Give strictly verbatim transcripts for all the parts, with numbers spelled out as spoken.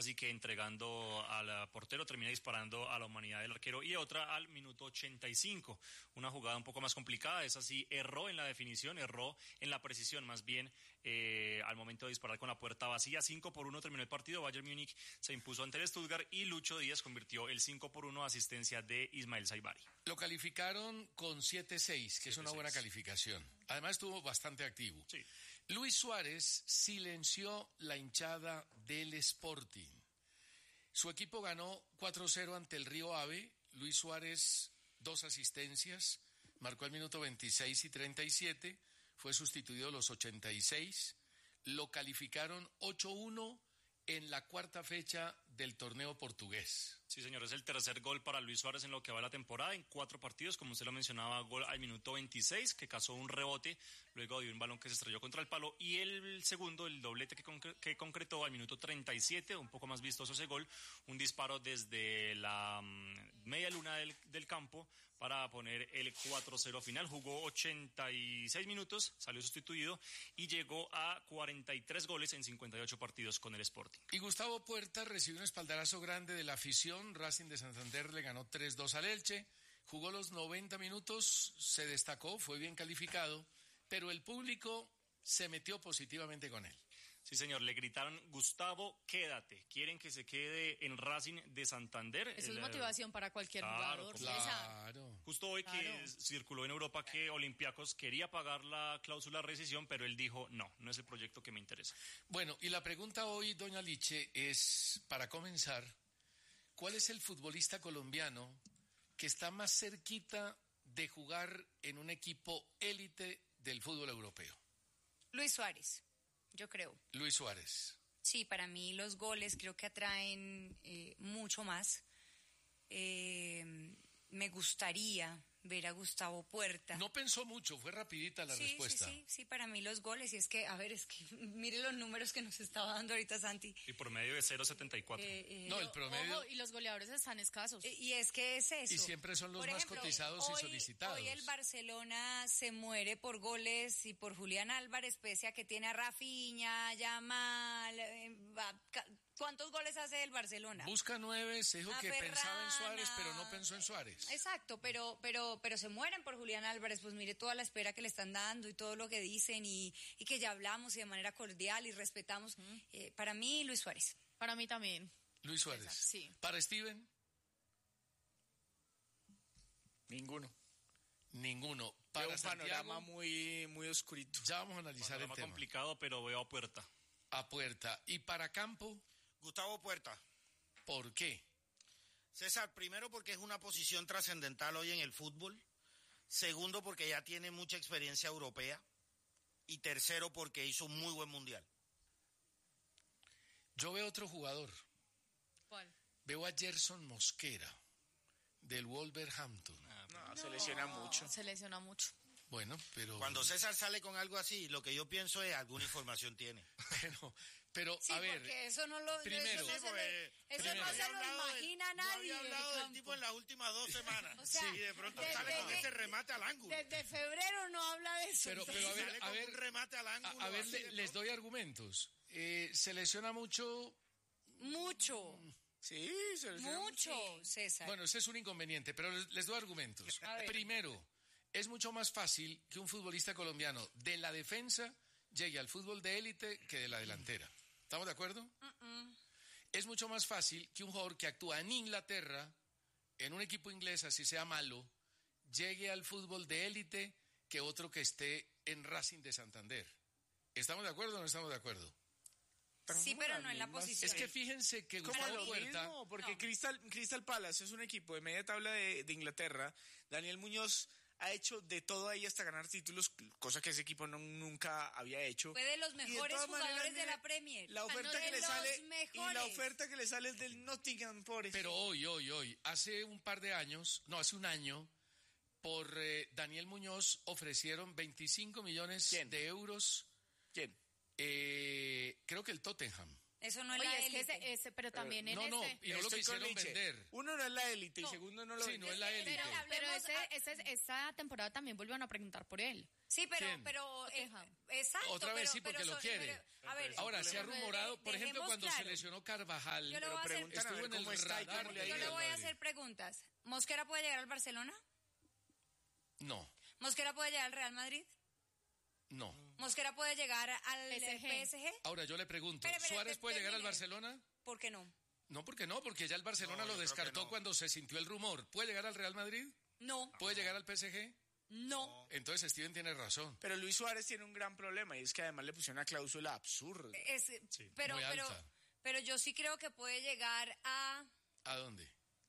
casi que entregando al portero, termina disparando a la humanidad del arquero, y otra al minuto ochenta y cinco, una jugada un poco más complicada, esa sí erró en la definición, erró en la precisión más bien eh, al momento de disparar con la puerta vacía. Cinco por uno terminó el partido, Bayern Múnich se impuso ante el Stuttgart y Lucho Díaz convirtió el cinco por uno, asistencia de Ismael Saibari. Lo calificaron con siete seis, que es una buena calificación. Además estuvo bastante activo. Sí. Luis Suárez silenció la hinchada del Sporting. Su equipo ganó cuatro cero ante el Río Ave. Luis Suárez, dos asistencias, marcó al minuto veintiséis y treinta y siete, fue sustituido a los ochenta y seis. Lo calificaron ocho uno en la cuarta fecha del torneo portugués. Sí, señor, es el tercer gol para Luis Suárez en lo que va la temporada, en cuatro partidos, como usted lo mencionaba, gol al minuto veintiséis, que cazó un rebote luego de un balón que se estrelló contra el palo, y el segundo, el doblete que, concre- que concretó al minuto treinta y siete, un poco más vistoso ese gol, un disparo desde la um, media luna del, del campo para poner el cuatro cero final. Jugó ochenta y seis minutos, salió sustituido y llegó a cuarenta y tres goles en cincuenta y ocho partidos con el Sporting. Y Gustavo Puerta recibió un espaldarazo grande de la afición. Racing de Santander le ganó tres dos al Elche, jugó los noventa minutos, se destacó, fue bien calificado, pero el público se metió positivamente con él. Sí, señor, le gritaron: Gustavo, quédate. Quieren que se quede en Racing de Santander. Eso el, es motivación para cualquier claro, jugador. Claro. Justo hoy Claro. que circuló en Europa que Olympiacos quería pagar la cláusula de rescisión, pero él dijo: no, no es el proyecto que me interesa. Bueno, y la pregunta hoy, doña Liche, es, para comenzar, ¿cuál es el futbolista colombiano que está más cerquita de jugar en un equipo élite del fútbol europeo? Luis Suárez, yo creo. Luis Suárez. Sí, para mí los goles creo que atraen eh, mucho más. Eh, me gustaría ver a Gustavo Puerta. No pensó mucho, fue rapidita la sí, respuesta. Sí, sí, sí, para mí los goles, y es que, a ver, es que mire los números que nos estaba dando ahorita Santi. Y por medio de cero setenta y cuatro. Eh, eh, No, el promedio. Ojo, y los goleadores están escasos. eh, y es que es eso. Y siempre son los Por más ejemplo, cotizados y hoy- solicitados. Hoy el Barcelona se muere por goles y por Julián Álvarez, pese a que tiene a Rafinha, Yamal. eh, va- ca- ¿Cuántos goles hace el Barcelona? Busca nueve, se dijo A que pensaba en Ferrana. Suárez, pero no pensó en Suárez. Exacto, pero, pero, pero se mueren por Julián Álvarez. Pues mire toda la espera que le están dando y todo lo que dicen, y, y que ya hablamos y de manera cordial y respetamos. Eh, para mí, Luis Suárez. Para mí también. Luis Suárez. Exacto, sí. Para Steven, Ninguno. ninguno. Veo Para un panorama Santiago, muy, muy oscurito. ya vamos a analizar el Panorama tema. complicado, pero veo a Puerta. A Puerta. Y para Campo, Gustavo Puerta. ¿por qué? César, primero porque es una posición trascendental hoy en el fútbol. Segundo porque ya tiene mucha experiencia europea. Y tercero porque hizo un muy buen mundial. Yo veo otro jugador. ¿Cuál? Veo a Gerson Mosquera, del Wolverhampton. No, se lesiona mucho. Se lesiona mucho. Bueno, pero... Cuando César sale con algo así, lo que yo pienso es alguna información tiene. Pero, pero Sí, a ver... porque eso no lo, primero, eso no se, le- eso primero. no se lo imagina No nadie. había hablado el del campo. tipo en las últimas dos semanas. O sea, y de pronto desde sale con que- ese remate al ángulo. Desde febrero no habla de eso. Pero, pero a ver, sale a con ver, un remate al a, ángulo. a ver, así le- de les pronto. doy argumentos. Eh, se lesiona mucho... Mucho, Sí, se lesiona mucho, César. Bueno, ese es un inconveniente, pero les, les doy argumentos. A ver. Primero, es mucho más fácil que un futbolista colombiano de la defensa llegue al fútbol de élite que de la delantera. ¿Estamos de acuerdo? Uh-uh. Es mucho más fácil que un jugador que actúa en Inglaterra, en un equipo inglés, así sea malo, llegue al fútbol de élite que otro que esté en Racing de Santander. ¿Estamos de acuerdo o no estamos de acuerdo? Sí, pero no en la posición. Es que fíjense que Como Gustavo lo Puerta... mismo, porque No. Crystal, Crystal Palace es un equipo de media tabla de, de Inglaterra. Daniel Muñoz ha hecho de todo ahí hasta ganar títulos, cosa que ese equipo no, nunca había hecho. Fue de los Y de mejores todas jugadores maneras, de mire, la Premier. La oferta De que le los sale y mejores. la oferta que le sale es del Nottingham Forest. Pero hoy, hoy, hoy, hace un par de años, no, hace un año, por eh, Daniel Muñoz ofrecieron veinticinco millones ¿Quién? de euros, ¿Quién? eh, creo que el Tottenham. Eso no es Oye, la es que élite. ese, ese, pero también en no, no, ese. y no lo Estoy con quisieron Liche. vender. Uno no es la élite y No. segundo no lo Sí, no vende. es la élite. Pero Pero hablemos ese, a- ese, esa temporada también volvieron a preguntar por él. Sí, pero, ¿Quién? pero, eh, Tottenham. exacto. Otra vez pero- sí, porque pero lo son- quiere. pero, a ver, Ahora, se ha pero rumorado, de- por ejemplo, dejemos cuando se claro. lesionó Carvajal, Yo le Pero voy a hacer- preguntan a estuvo ver en el cómo está y radar cómo le de ha Yo ido. le voy a Madrid. hacer preguntas. ¿Mosquera puede llegar al Barcelona? No, ¿Mosquera puede llegar al Real Madrid? no. ¿Mosquera puede llegar al P S G. P S G? Ahora yo le pregunto, Espere, espere, ¿Suárez te- puede llegar al termine. Barcelona? ¿Por qué no? No, porque no, porque ya el Barcelona No, lo yo creo que descartó no. cuando se sintió el rumor. ¿Puede llegar al Real Madrid? No, ¿Puede llegar al P S G? no. Entonces Steven tiene razón. Pero Luis Suárez tiene un gran problema y es que además le pusieron una cláusula absurda. Es, pero, muy pero, alta. pero yo sí creo que puede llegar a... ¿A dónde?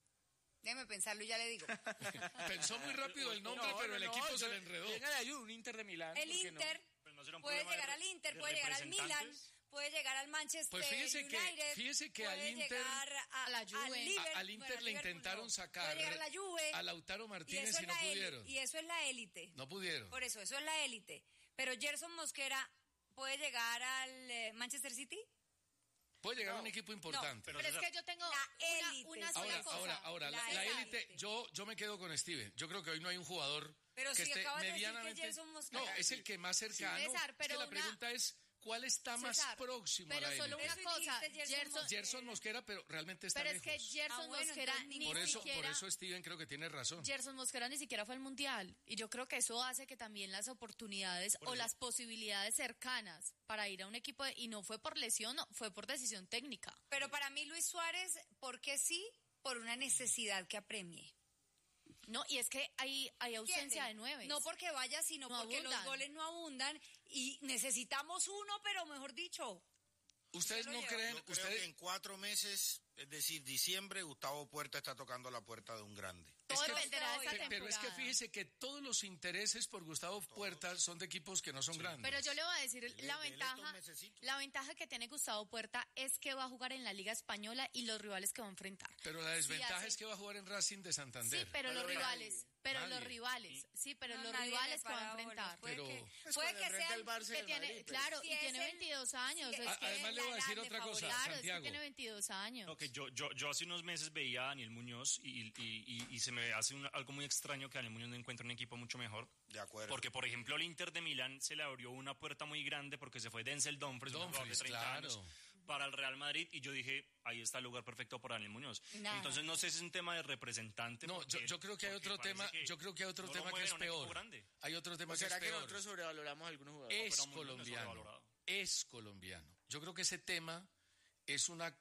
Déjeme pensarlo y ya le digo. Pensó muy rápido el nombre, No, pero no, el no, equipo yo- se le enredó. Venga de ayuda, un Inter de Milán. El ¿por qué no? Inter Pero no será un puede problema de llegar re- al Inter, de puede llegar al Milan, representantes. puede llegar al Manchester Pues fíjese que- United, fíjese que al puede Inter- llegar a, a la Juve. al, Liver- A- al Inter bueno, le Liverpool intentaron no. sacar Puede llegar a la Juve, a Lautaro y Martínez eso y es no la éli- pudieron. y eso es la élite. No pudieron. Por eso, eso es la élite. Pero Gerson Mosquera puede llegar al eh, Manchester City. Puede llegar a un equipo importante. pero Pero es César, que yo tengo La una, élite, una sí. sola Ahora, cosa. ahora, ahora, la, La la élite. élite, yo, yo me quedo con Steven. Yo creo que hoy no hay un jugador Pero que si esté acabas de decir que medianamente. Gerson Mosquera- No, es el que más cercano. César, Es pero que la una- pregunta es, ¿cuál está más César, próximo a pero la solo élite? una Eso cosa, dijiste, Gerson Gerson, Mosquera. Gerson Mosquera, pero realmente está pero es que lejos. Gerson Ah, bueno, Mosquera entonces ni Por eso, siquiera... por eso Steven creo que tiene razón. Gerson Mosquera ni siquiera fue al Mundial y yo creo que eso hace que también las oportunidades o las posibilidades cercanas para ir a un equipo de- y no fue por lesión, no, fue por decisión técnica. Pero para mí Luis Suárez, ¿por qué sí? Por una necesidad que apremie. No, y es que hay, hay ausencia ¿Entiende? de nueve. No porque vaya, sino No porque los abundan. goles no abundan y necesitamos uno, pero mejor dicho. ¿Ustedes Yo no lo creen? Yo creo ustedes, que en cuatro meses, es decir, diciembre, Gustavo Puerta está tocando la puerta de un grande. Todo es que- dependerá de esta Pe- temporada. pero es que fíjese que todos los intereses por Gustavo Puerta son de equipos que no son grandes. Pero yo le voy a decir, Dele- la dele ventaja, estos mesecitos. la ventaja que tiene Gustavo Puerta es que va a jugar en la Liga Española y los rivales que va a enfrentar. Pero la desventaja hace- es que va a jugar en Racing de Santander. Sí, pero No los lo ve rivales, nadie. pero Nadie. los rivales, sí, pero No, los nadie rivales le que va a para enfrentar. bolas. Puede Pero- que, Pues puede cuando que enfrenta sean... el Barça y Que el tiene, Madrid, pues. claro, Sí, y tiene ese- veintidós años. sí, es es que- Además le voy a la decir edad de otra cosa, favorito. claro, es que Santiago. tiene veintidós años. No, que yo, yo, yo hace unos meses veía a Daniel Muñoz y, y, y, y se me hace un- algo muy extraño que Daniel Muñoz no encuentra un equipo mucho mejor. De acuerdo. Porque, por ejemplo, al Inter de Milán se le abrió una puerta muy grande porque se fue Denzel Dumfries, un jugador de Dumfries, treinta claro. años, para el Real Madrid. Y yo dije, ahí está el lugar perfecto para Daniel Muñoz. Nada. Entonces, no sé si es un tema de representante. No, porque- yo, yo creo que hay porque otro parece tema, que yo creo que hay otro no lo tema que mueven es a un equipo peor. grande. Hay otro tema ¿O que es será que peor. nosotros sobrevaloramos a algunos jugadores? Es Pero muy colombiano. sobrevalorado. Es colombiano. Yo creo que ese tema es una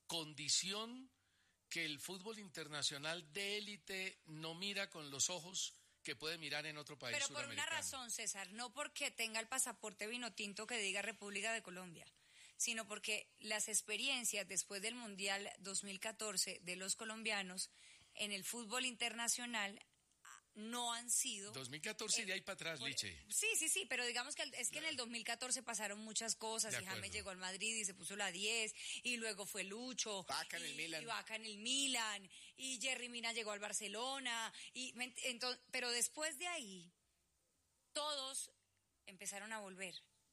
condición que el fútbol internacional de élite no mira con los ojos que puede mirar en otro país Pero por una suramericano. razón, César, no porque tenga el pasaporte vino tinto que diga República de Colombia, sino porque las experiencias después del Mundial dos mil catorce de los colombianos en el fútbol internacional ah, no han sido... dos mil catorce y de ahí para atrás, Por- Liche. Sí, sí, sí, pero digamos que el- es que en el dos mil catorce pasaron muchas cosas De y James acuerdo. llegó al Madrid y se puso la diez y luego fue Lucho Vaca en y, el Milan. y Vaca en el Milan y Jerry Mina llegó al Barcelona y me ent- ento- pero después de ahí todos empezaron a volver.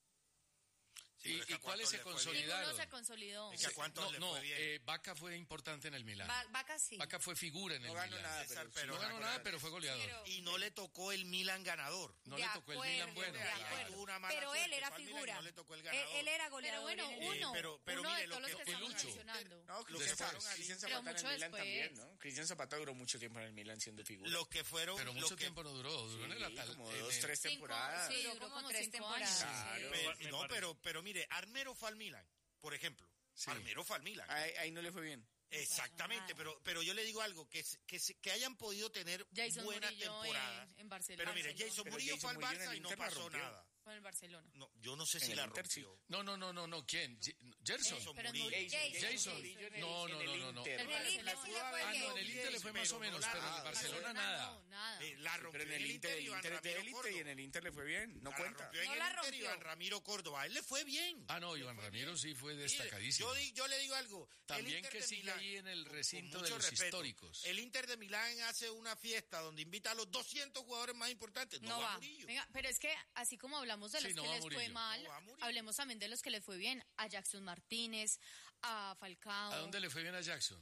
Sí, ¿Y, pero es que y a cuáles se cuántos le fue bien. consolidaron? Ninguno se consolidó. Es que a cuántos No, le no, fue bien. eh, Vaca fue importante en el Milán. Va- Vaca sí. Vaca fue figura en el No ganó Milán. nada, César, pero, pero No ganó nada, pero fue goleador. Pero- Y no le tocó el Milan ganador. No De le tocó el acuerdo, Milan bueno. de claro. acuerdo. Tuvo una mala Pero él suerte, era fue al Milan y figura. no le tocó el él, ganador. él era Pero goleador. bueno, en el- Eh, uno, pero- pero uno mire, de lo todos los que que fue estamos Lucho. mencionando. No, Cristian, Después. Zapata- Cristian Pero Zapata en mucho el Milan después. también, ¿no? Cristian Zapata duró mucho tiempo en el Milan siendo figura. Los que fueron. Pero los mucho que- tiempo no duró, duró en el Sí, Atal. como en dos, el- tres Cinco, temporadas. sí, Duró duró como como tres cinco temporadas. años. Claro. Pero- Me no, parece. pero, pero mire, Armero fue al Milan, por ejemplo. Sí. Armero fue al Milan. Ahí, ahí no le fue bien. Exactamente, nada. pero, pero yo le digo algo, que, se- que, se- que hayan podido tener Jason buenas Murillo temporadas. en, en Barcelona. Pero mire, Barcelona. Jason Pero Murillo Jason fue al Murillo en Barça el y no Inter la pasó rompió. nada. Con el Barcelona. No, yo no sé En si el la Inter, sí. rompió. No, no, no, no, no. ¿Quién? J- Gerson. Jason pero Murillo. Murillo. Jason. Murillo en el- No, no, en el no, no, no. Inter. En el Inter sí le fue Ah, bien. no, en el Inter le fue más o Pero no menos, la- pero en el ah, Barcelona no, nada. nada. Eh, la rompió Pero en el Inter, el Iván Inter es de Ramiro élite y Córdoba. en el Inter le fue bien. No La cuenta. rompió en No el la Inter rompió. Iván Ramiro Córdoba. A él le fue bien. Ah, no, Iván Ramiro sí fue Mire, destacadísimo. Yo, di- yo le digo algo. el También Inter que de sigue Milán, ahí en el con- recinto con de mucho los respeto, históricos. El Inter de Milán hace una fiesta donde invita a los doscientos jugadores más importantes. No, No va va. Murillo. Venga, pero es que así como hablamos hablamos de Sí, los no que va les fue Murillo. mal, No va Murillo. hablemos también de los que les fue bien. A Jackson Martínez, a Falcao. ¿A dónde le fue bien a Jackson?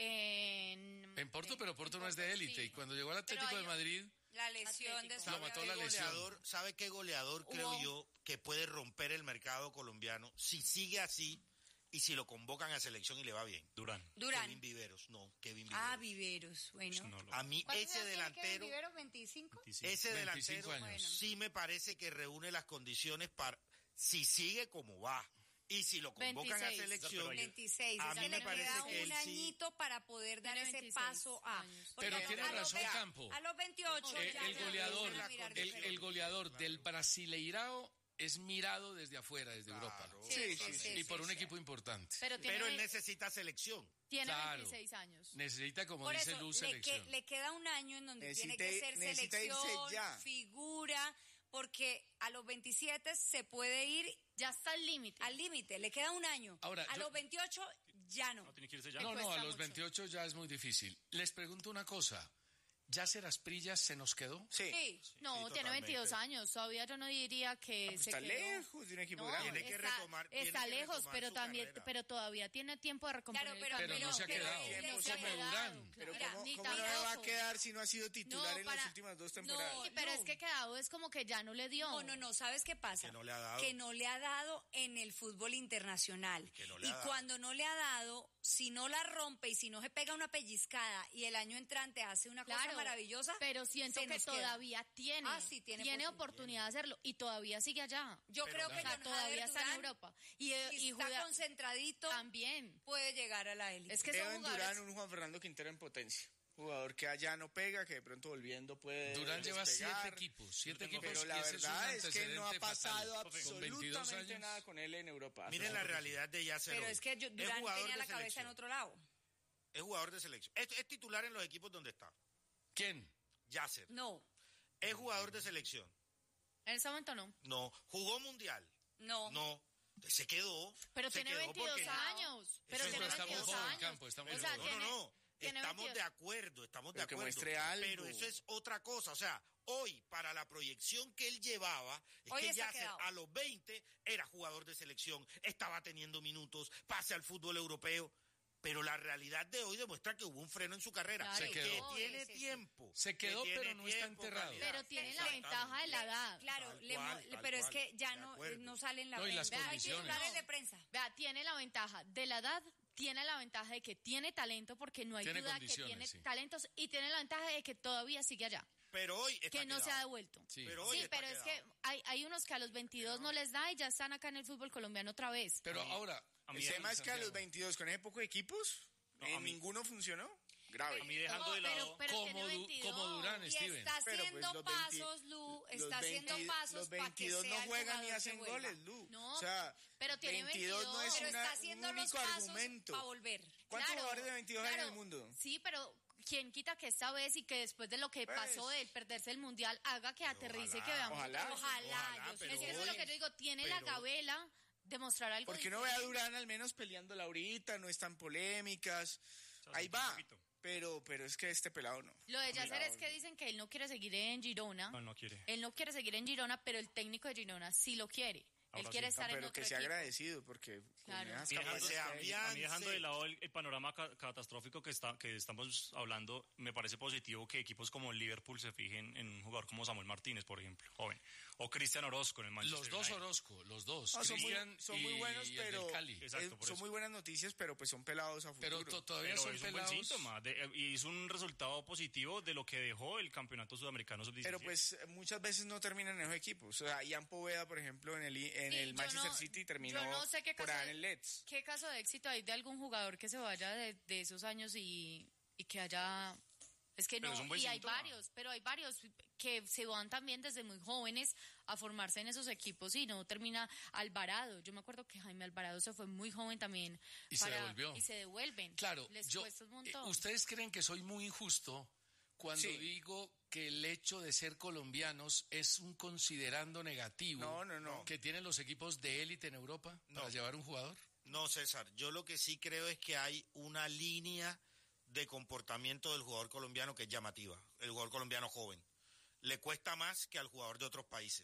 En, En Porto, pero Porto en no es de Porto, élite. sí. Y cuando llegó al Atlético Pero de hay- Madrid, La lesión de Atlético. Lo mató ¿Qué la lesión. goleador- ¿Sabe qué goleador creo Hubo- yo que puede romper el mercado colombiano si sigue así y si lo convocan a selección y le va bien? Durán. Durán. Kevin Viveros, no, Kevin Viveros. Ah, Viveros, bueno. No, lo- A mí ¿Cuántos ese años tiene Kevin delantero, Viveros? ¿veinticinco? veinticinco. ese veinticinco delantero años. sí me parece que reúne las condiciones para, si sigue como va y si lo convocan veintiséis. a selección, Pero veintiséis. A Es mí que me le parece queda que él un sí- añito para poder dar Tiene ese veintiséis paso a... años. porque Pero a los- tiene a los razón ve- Campo. A los veintiocho Eh, ya el se goleador, empieza a mirar el, diferente. el goleador del Brasileirao es mirado desde afuera, desde Europa. Sí, sí, sí, Y por sí, un sí. equipo importante. Pero tiene, pero él necesita selección. tiene Claro. veintiséis años. Necesita, como Por dice eso, Luz, le, selección. que- le queda un año en donde Necesita tiene que ir- ser necesita irse selección, ya. figura, porque a los veintisiete se puede ir Ya está al límite. al límite, le queda un año. Ahora, a yo- los veintiocho ya no. No, tiene que irse ya. No, no, cuesta a los mucho. veintiocho ya es muy difícil. Les pregunto una cosa. ¿Yasser Asprilla se nos quedó? Sí. Sí. No, Sí, tiene totalmente. veintidós años. Todavía yo no diría que Ah, pues se está quedó. lejos de un equipo No, grande. Tiene que está, retomar- tiene está que lejos, retomar pero su también, carrera. pero todavía tiene tiempo de recomponer Claro, el pero, Pero no se ha pero- quedado. pero- Como se ha quedado, Durán. Pero Mira, ¿cómo, ni cómo no le va a tampoco. quedar si no ha sido titular No, en para- las últimas dos temporadas? No, pero es que quedado es como que ya no le dio. No, no, no, ¿sabes qué pasa? Que no le ha dado. Que no le ha dado en el fútbol internacional. Que no le Y ha dado. cuando no le ha dado, si no la rompe y si no se pega una pellizcada y el año entrante hace una cosa Claro, maravillosa, pero siento se que nos queda. todavía tiene, Ah, sí, tiene posibilidad. oportunidad de hacerlo y todavía sigue allá. Yo Pero creo O que sea, John todavía Jader está en Durán, Europa. Y, eh, si y está juega- concentradito, también. puede llegar a la élite. Es que son Evan jugadores. Durán, un Juan Fernando Quintero en potencia. Jugador que allá no pega, que de pronto volviendo puede Durán lleva despegar. siete equipos. Siete tengo equipos. Pero la y ese verdad un es que no ha antecedente pasado fatal. Con veintidós absolutamente años. nada con él en Europa. Miren la realidad de Yasser Pero hoy. es que yo- Es Durán jugador tenía de la cabeza selección. en otro lado. Es jugador de selección. Es, es titular en los equipos donde está. ¿Quién? Yasser. No, Es jugador de selección. En ese momento no. No. Jugó mundial. no. No. Se quedó. Pero Se tiene quedó veintidós porque- años. Pero Eso tiene es estamos veintidós joven, años. Campo, estamos o sea, joven. No, no, tiene, no. tiene Estamos veintidós. de acuerdo, estamos de Pero que acuerdo. muestre algo. Pero eso es otra cosa. O sea, hoy, para la proyección que él llevaba, es Hoy que está Yasser quedado. a los veinte era jugador de selección, estaba teniendo minutos, pase al fútbol europeo. Pero la realidad de hoy demuestra que hubo un freno en su carrera. Claro, Se que quedó. tiene Sí, sí, sí. tiempo. Se quedó, que tiene pero no está tiempo, enterrado. calidad. Pero tiene la Exactamente. ventaja de la edad. Claro, Tal le mo- cual, tal pero es cual. que ya De no, acuerdo. no sale en la No, y las prensa. Hay condiciones. titulares de prensa. Vea, tiene la ventaja de la edad, tiene la ventaja de que tiene talento, porque no hay Tiene duda que condiciones, tiene sí. talentos, y tiene la ventaja de que todavía sigue allá, Pero hoy está que no se ha quedado. devuelto. Sí. Pero hoy Sí, está pero es quedado. que hay, hay unos que a los veintidós no les da y ya están acá en el fútbol colombiano otra vez. Pero ahora, a mí El tema es que a los Santiago, veintidós, con ese poco de equipos, No, eh, a mí- ninguno funcionó. Grave. A mí dejando No, de pero- lado... pero como, tiene Du- veintidós. como Durán, Y Steven. está Pero, pues, haciendo los veinte pasos, Lu, Los está haciendo veinte pasos los para que veintidós sea no el juegan ni jugador que hacen vuelva. goles, Lu. No, o sea, pero tiene veintidós no es veintidós. Pero una- está haciendo un los único pasos argumento. para volver. ¿Cuántos Claro, jugadores de veintidós hay en claro, el mundo? Sí, pero ¿quién quita que esta vez y que después de lo que Pues, pasó de perderse el mundial haga que aterrice y que veamos? ojalá. Ojalá, Ojalá, yo pero es que eso es lo hoy- que yo digo, tiene la pero- gabela de mostrar algo Porque no ve a diferente. Durán al menos peleándola ahorita, no están polémicas. sea, Ahí un va. poquito. Pero, pero es que este pelado no. Lo de Yasser Pelado, es que dicen que él no quiere seguir en Girona. No, no quiere. Él no quiere seguir en Girona, pero el técnico de Girona sí lo quiere. Ahora él quiere sí. estar en Pero otro que sea equipo. agradecido, porque con Claro. esas Y dejando, capacidades se que hay- había- a mí dejando de sí. lado el, el panorama ca- catastrófico que está que estamos hablando, me parece positivo que equipos como el Liverpool se fijen en un jugador como Samuel Martínez, por ejemplo, joven, o Cristian Orozco en el Manchester Los dos United. Orozco, los dos. No, son muy, Cristian son muy y- buenos, y el del pero Cali. Exacto, eh, por son eso. muy buenas noticias, pero pues son pelados a futuro. Pero to- todavía Pero son es un buen pelados. síntoma de- y es un resultado positivo de lo que dejó el campeonato sudamericano sub diecisiete. Pero pues muchas veces no terminan en esos equipos. O sea, Ian Poveda, por ejemplo, en el, en Sí, el yo Manchester no- City terminó yo no sé qué por caso allá de- en el Leeds. ¿Qué caso de éxito hay de algún jugador que se vaya de, de esos años y, y que haya... Es que Pero no, es un buen y hay síntoma. varios, pero hay varios que se van también desde muy jóvenes a formarse en esos equipos y no termina Alvarado. Yo me acuerdo que Jaime Alvarado se fue muy joven también. Y se devolvió. Y se devuelven. Claro, Les yo, cuesta un eh, montón. ustedes creen que soy muy injusto cuando Sí. digo que el hecho de ser colombianos es un considerando negativo No, no, no. que tienen los equipos de élite en Europa para No. llevar un jugador. No, César, yo lo que sí creo es que hay una línea de comportamiento del jugador colombiano que es llamativa, el jugador colombiano joven. Le cuesta más que al jugador de otros países,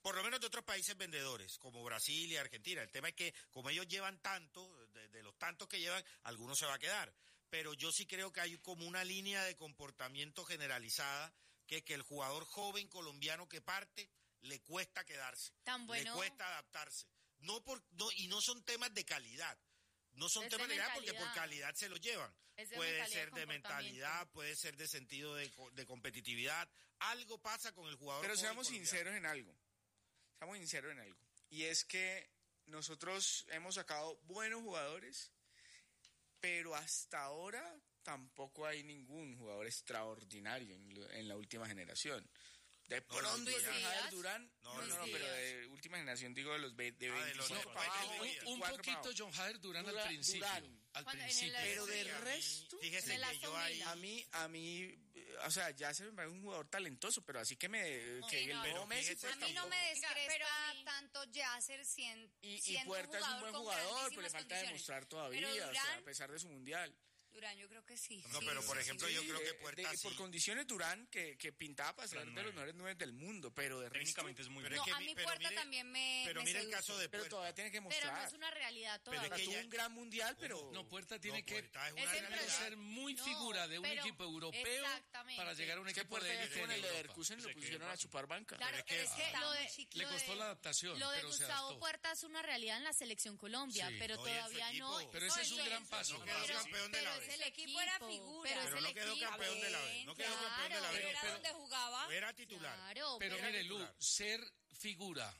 por lo menos de otros países vendedores, como Brasil y Argentina. El tema es que como ellos llevan tanto, de, de los tantos que llevan, algunos se va a quedar. Pero yo sí creo que hay como una línea de comportamiento generalizada, que que el jugador joven colombiano que parte le cuesta quedarse, Tan bueno. le cuesta adaptarse. No por no y no son temas de calidad. No son Es temas de de calidad porque por mentalidad. calidad se los llevan. Es de Puede mentalidad ser de de comportamiento. mentalidad, puede ser de sentido de, co- de competitividad. Algo pasa con el jugador. Pero joven seamos colombiano. sinceros en algo. Seamos sinceros en algo. Y es que nosotros hemos sacado buenos jugadores, pero hasta ahora tampoco hay ningún jugador extraordinario en, lo- en la última generación. De No, pronto, Luis John Díaz. Jader Durán, No, no, no, Luis no, pero Díaz. de última generación, digo de los ve- de Ah, de los veinticinco de- para abajo, Luis Un, Díaz. un veinticuatro para poquito abajo. John Jader Durán al Durán- principio. Durán. Al Cuando en el- principio. Pero de Sí, a mí- resto, fíjese De la que yo ahí, a mí, a mí, eh, o sea, ya se me parece un jugador talentoso, pero así que me, que el no, nuevo pero Messi, fíjese pues A mí no tampoco. me Venga, pero descrespa a mí- tanto Yasser sien- Y, y siendo Puerta es un buen con jugador, pero le grandísimas falta condiciones. demostrar todavía, Pero o sea, Durán- a pesar de su mundial. Durán, yo creo que sí. No, sí, pero por sí, ejemplo, sí. yo creo que eh, Puerta de- sí. por condiciones Durán, que, que pintaba para ser Gran de nueve. los mejores nueve del mundo, pero de resto, Técnicamente es muy Pero bueno. es No, que a mi- mí pero Puerta mire- también me Pero me mira el seduce. caso de pero Puerta. todavía tiene que Pero mostrar. no es una realidad Pero es todavía. que Tuvo ya- un gran mundial, pero No, Puerta tiene No, que Puerta es una Es el realidad. proceso. ser muy No, figura de un pero- equipo europeo exactamente. para llegar a un es que equipo de Puerta ya élite con en el Europa. Leverkusen lo Se pusieron quedó a chupar banca. Claro, Pero es que- es que lo de, chiquito Le lo costó de- la adaptación, Lo de pero se Gustavo adaptó. Puerta es una realidad en la selección Colombia, Sí. pero No, y en su todavía equipo. no. Pero ese es un Oye, gran paso. No quedó pero- campeón de pero la es vez. el El equipo era figura. Pero, Pero es no el quedó equipo. campeón de la vez. No quedó campeón de la vez. Claro, Era pero- donde jugaba. Era titular. Claro, Pero pero- mire, Lu, ser figura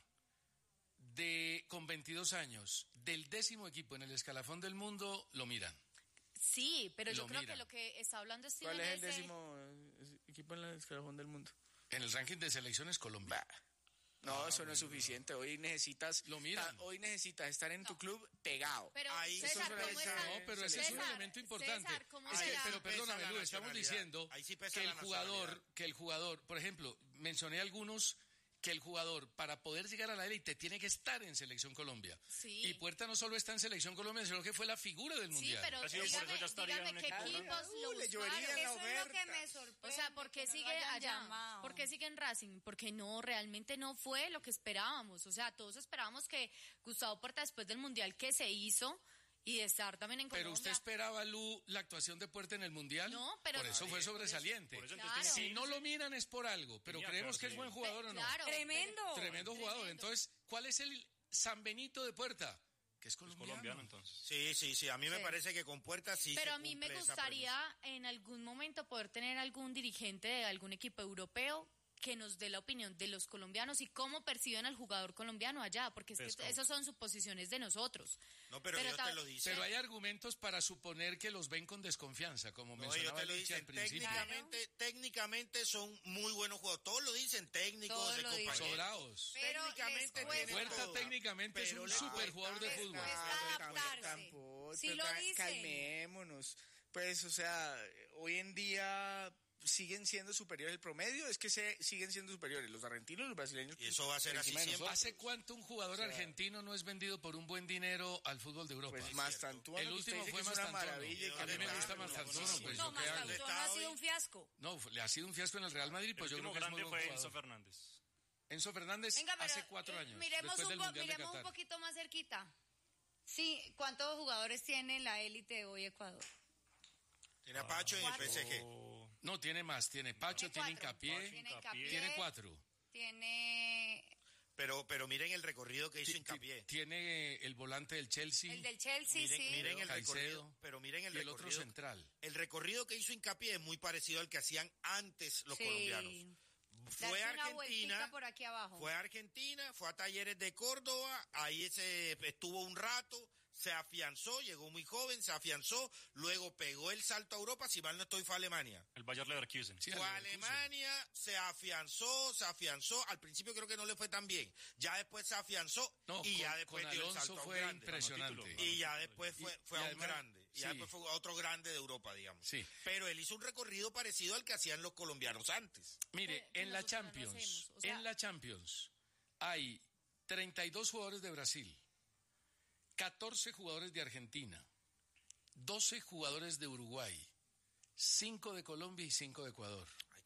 de con veintidós años del décimo equipo en el escalafón del mundo, lo miran. sí, pero yo Lo creo miran. que lo que está hablando Steven ¿Cuál es el de- décimo eh, equipo en el escalafón del mundo? En el ranking de selecciones Colombia. Bah. No, eso no es suficiente. Hoy necesitas, Lo miran. ta- hoy necesitas estar en tu club pegado. Pero Ahí César, eso ¿cómo es- está? No, pero ese es un César, elemento importante. César, ¿cómo Es que, será? pero perdóname, Pesa la Lu, estamos nacionalidad. diciendo Ahí sí pesa que el la jugador, nacionalidad. que el jugador, por ejemplo, mencioné algunos que el jugador para poder llegar a la élite tiene que estar en Selección Colombia. Sí. Y Puerta no solo está en Selección Colombia, sino que fue la figura del Sí, mundial. pero Ha sido por dígame, eso ya estaría dígame en un qué equipo equipos Uh, lo le llovería buscaron. la Eso es lo que oferta. me sorprende. O sea, ¿por qué que no lo sigue hayan allá? llamado. ¿Por qué sigue en Racing? Porque no, realmente no fue lo que esperábamos. O sea, todos esperábamos que Gustavo Puerta, después del Mundial que se hizo y de estar también en Colombia... Pero usted esperaba, Lu, la actuación de Puerta en el mundial. No, pero- Por eso fue sobresaliente. Por eso entonces Claro. tiene que Si no irse. lo miran es por algo, pero Tenía creemos que que es haberse buen ido. jugador o no. Claro, Tremendo. Tremendo jugador. Tremendo. Entonces, ¿cuál es el San Benito de Puerta? Que es Es colombiano. colombiano entonces. Sí, sí, sí. A mí me Sí. parece que con Puerta sí Pero se a mí me cumple esa gustaría en algún momento poder tener algún dirigente de algún equipo europeo que nos dé la opinión de los colombianos y cómo perciben al jugador colombiano allá, porque es que Pescado. esas son suposiciones de nosotros. premisa. No, pero, Pero yo ta- te lo dice. Pero hay argumentos para suponer que los ven con desconfianza, como No, ellos mencionaba te lo Licha al dicen. principio. Técnicamente, técnicamente son muy buenos jugadores. Todos lo dicen técnicos, Todos de lo dicen. compañeros. Sobrados. Pero Técnicamente les tiene cuesta. Puerta todo. técnicamente es Pero un le super cuesta, jugador de les fútbol. cuesta Ah, adaptarse. tampoco, Sí pero lo ca- dicen. Calmémonos. Pues, o sea, hoy en día siguen siendo superiores. El promedio es que se siguen siendo superiores los argentinos y los brasileños. Y eso va a ser por así encima de siempre. nosotros. ¿Hace cuánto un jugador argentino no es vendido por un buen dinero al fútbol de Europa? Pues es Mastantuono, El que usted último dice fue que es una Mastantuono. maravilla. y que A mí me le gusta pagan, Mastantuono, no, pues No, yo qué hago. Mastantuono ha sido un fiasco. No, le ha sido un fiasco en el Real Madrid, pues el yo creo último que es muy grande buen fue jugador. Enzo Fernández. Enzo Fernández Venga, pero, hace cuatro eh, años, Miremos, después un, del po- Mundial de miremos un Qatar. poquito más cerquita. Sí, ¿cuántos jugadores tiene la élite hoy Ecuador? Tiene a Pacho en el P S G. Oh, No, tiene más, tiene Pacho, tiene cuatro. Hincapié, Tiene Hincapié. Hincapié. tiene cuatro. Tiene Pero, pero miren el recorrido que hizo Ti- Hincapié. Tiene el volante del Chelsea el del Chelsea, Miren, sí. miren el Caicedo, recorrido. Pero miren el y el otro recorrido. central. El recorrido que hizo Hincapié es muy parecido al que hacían antes los Sí. colombianos. Fue Darse a una vueltita Argentina, por aquí abajo. fue a Argentina, fue a Talleres de Córdoba, ahí se estuvo un rato, se afianzó, llegó muy joven, se afianzó, luego pegó el salto a Europa, si mal no estoy, fue a Alemania. el Bayer Leverkusen. Sí, Fue a al Leverkusen. Alemania, se afianzó, se afianzó, al principio creo que no le fue tan bien, ya después se afianzó No, y con, ya después con dio el Alonso salto a un fue grande. impresionante. Ganó título. Y ya después fue, Y- fue y a un además- grande. Y ya sí. después fue a otro grande de Europa, digamos. Sí. Pero él hizo un recorrido parecido al que hacían los colombianos antes. Mire, Que- que en la nosotros no Champions, hacemos, o sea- en la Champions hay treinta y dos jugadores de Brasil, catorce jugadores de Argentina, doce jugadores de Uruguay, cinco de Colombia y cinco de Ecuador. Hay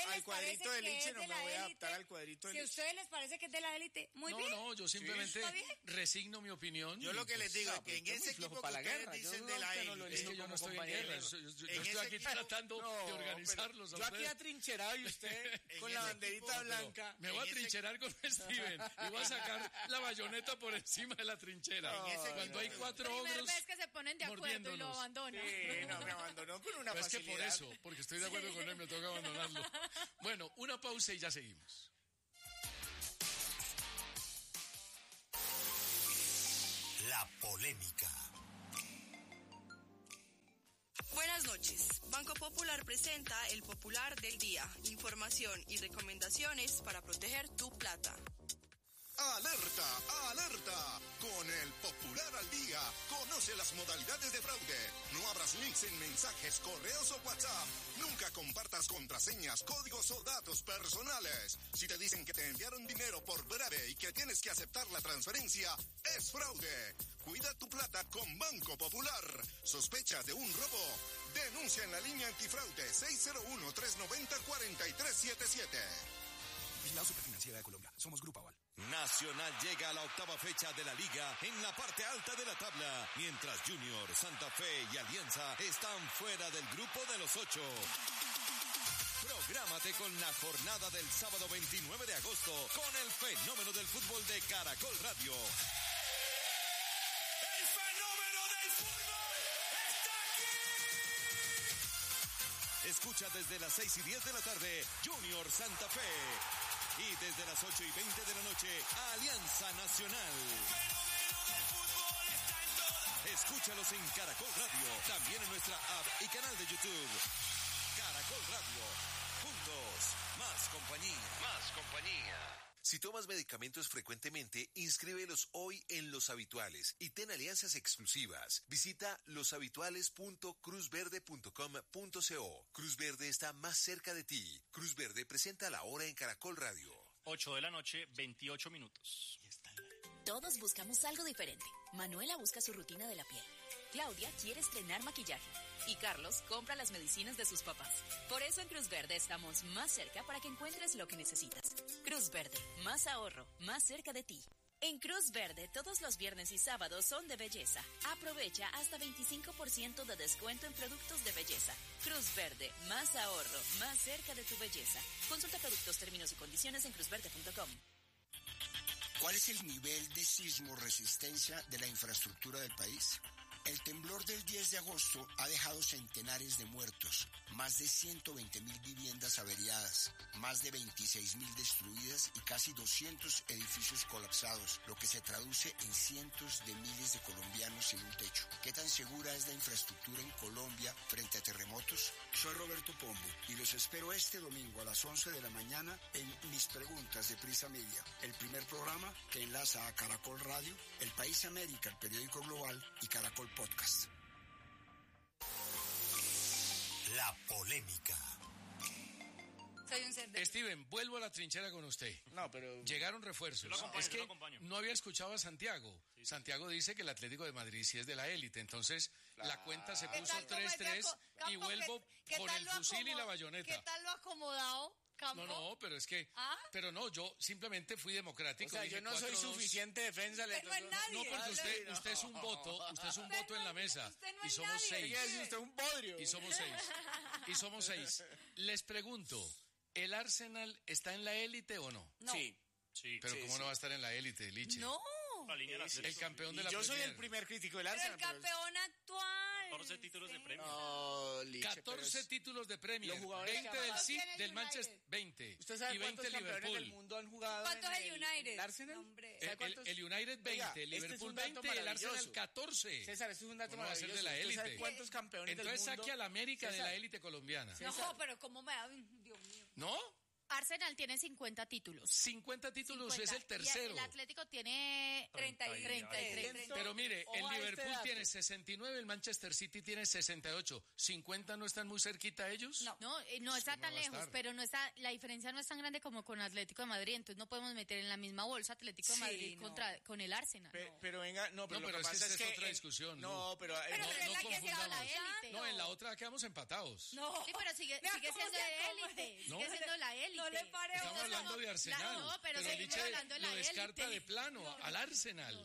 ustedes al les cuadrito parece del que Liche es no de me la voy a élite, adaptar al cuadrito del si a Liche. ustedes les parece que es de la élite, muy no, bien. no, yo simplemente ¿está bien? resigno mi opinión. Yo lo que les digo No, es que pero en usted es ese muy flojo equipo que para la ustedes guerra. Yo dicen no, de la usted no lo élite, Es que yo no no estoy en guerra. Yo, yo- yo En estoy ese aquí equipo- tratando No, de organizarlos. a Yo aquí ustedes. atrincherado y usted En con la ese banderita equipo, blanca. Me voy a en ese- trincherar con Steven y voy a sacar la bayoneta por encima de la trinchera. En ese Cuando hay cuatro Primer ogros vez que se ponen de acuerdo y lo mordiéndonos. abandonan. Sí, no, me abandonó con una Pero es que facilidad. por eso, porque estoy de acuerdo con él, me toca abandonarlo. Bueno, una pausa y ya seguimos. La polémica. Buenas noches. Banco Popular presenta el Popular del Día. Información y recomendaciones para proteger tu plata. ¡Alerta! ¡Alerta! Con el Popular al Día, conoce las modalidades de fraude. No abras links en mensajes, correos o WhatsApp. Nunca compartas contraseñas, códigos o datos personales. Si te dicen que te enviaron dinero por breve y que tienes que aceptar la transferencia, es fraude. Cuida tu plata con Banco Popular. ¿Sospechas de un robo? Denuncia en la línea antifraude seis cero uno, tres nueve cero, cuatro tres siete siete. Vigilado Superfinanciera de Colombia. Somos Grupo Aval. Nacional llega a la octava fecha de la liga en la parte alta de la tabla, mientras Junior, Santa Fe y Alianza están fuera del grupo de los ocho. Prográmate con la jornada del sábado veintinueve de agosto con el fenómeno del fútbol de Caracol Radio. ¡El fenómeno del fútbol está aquí! Escucha desde las seis y diez de la tarde Junior Santa Fe. Y desde las ocho y veinte de la noche, Alianza Nacional. Escúchalos en Caracol Radio, también en nuestra app y canal de YouTube. Caracol Radio, juntos, más compañía. Más compañía. Si tomas medicamentos frecuentemente, inscríbelos hoy en Los Habituales y ten alianzas exclusivas. Visita los habituales punto cruz verde punto com punto co. Cruz Verde está más cerca de ti. Cruz Verde presenta la hora en Caracol Radio. ocho de la noche, veintiocho minutos. Todos buscamos algo diferente. Manuela busca su rutina de la piel. Claudia quiere estrenar maquillaje. Y Carlos compra las medicinas de sus papás. Por eso en Cruz Verde estamos más cerca para que encuentres lo que necesitas. Cruz Verde, más ahorro, más cerca de ti. En Cruz Verde, todos los viernes y sábados son de belleza. Aprovecha hasta veinticinco por ciento de descuento en productos de belleza. Cruz Verde, más ahorro, más cerca de tu belleza. Consulta productos, términos y condiciones en cruz verde punto com. ¿Cuál es el nivel de sismo resistencia de la infraestructura del país? El temblor del diez de agosto ha dejado centenares de muertos, más de ciento veinte mil viviendas averiadas, más de veintiséis mil destruidas y casi doscientos edificios colapsados, lo que se traduce en cientos de miles de colombianos sin un techo. ¿Qué tan segura es la infraestructura en Colombia frente a terremotos? Soy Roberto Pombo y los espero este domingo a las once de la mañana en Mis Preguntas de Prisa Media, el primer programa que enlaza a Caracol Radio, El País América, el periódico global y Caracol Podcast. La polémica. Soy un ser de... Steven, vuelvo a la trinchera con usted. No, pero... Llegaron refuerzos. Yo lo acompaño, es yo que lo acompaño. no había escuchado a Santiago. Sí, sí. Santiago dice que el Atlético de Madrid sí es de la élite. Entonces, la cuenta se ¿Qué puso tal, tres tres Campo? y vuelvo ¿Qué- qué con tal el lo fusil y la acomo- bayoneta. ¿Qué tal lo acomodado, Campo? No, no, pero es que... ¿Ah? Pero no, yo simplemente fui O democrático. sea, dije yo no soy cuatro dos. suficiente defensa. le- Usted no es nadie. No, porque Ay, usted, no. usted es un voto, usted es un Usted voto no en la es- mesa. usted no Y es somos nadie. seis. Oiga, si usted es un bodrio. Y somos seis. Y somos seis. Les pregunto, ¿el Arsenal está en la élite o no? No. Sí. Sí, Pero Sí, ¿cómo sí. no va a estar en la élite, Liche? No. la línea del Sí, sí. Atlético. El campeón de Y la yo soy Premier. el primer crítico del Pero Arsenal. el campeón actual. catorce títulos de premio. No, Liche, pero catorce es- títulos de Premier, Los jugadores veinte que del ¿Cuántos City, tiene el del United? Manchester, veinte. ¿Usted sabe y veinte cuántos campeones Liverpool. del mundo han jugado ¿Cuántos en es el United? ¿El Arsenal? No, hombre. El, ¿Sabe el- cuántos? el United veinte, Oiga, este es Liverpool un dato veinte y el Arsenal maravilloso. catorce. César, esto es un dato ¿Cómo no va a ser maravilloso. de la ¿Usted sabe élite? cuántos campeones Entonces del mundo? saque a la América de César, la élite colombiana. No, pero ¿cómo me da? Dios mío. ¿No? Arsenal tiene cincuenta títulos. cincuenta títulos cincuenta. es el tercero. Y el Atlético tiene treinta y- treinta y tres. Pero mire, el Ojo a este Liverpool dato. tiene sesenta y nueve, el Manchester City tiene sesenta y ocho. ¿cincuenta no están muy cerquita ellos? No, no, eh, no está ¿cómo tan va a lejos, estar? pero no está, la diferencia no es tan grande como con Atlético de Madrid, entonces no podemos meter en la misma bolsa Atlético de Sí, Madrid no. contra con el Arsenal. Pe- Pero venga, no, pero No, lo pero que es que pasa esa es es que... otra en- discusión, No, Lu. pero... Pero no, usted es no la que está en la confundamos. élite. No, en la otra quedamos empatados. No. Sí, pero sigue, Vea sigue cómo siendo se de come. élite, ¿No? sigue siendo la élite. No le parece. Estamos hablando de Arsenal. no, pero seguimos Liche hablando de la lo descarta élite. de plano al Arsenal. No, No,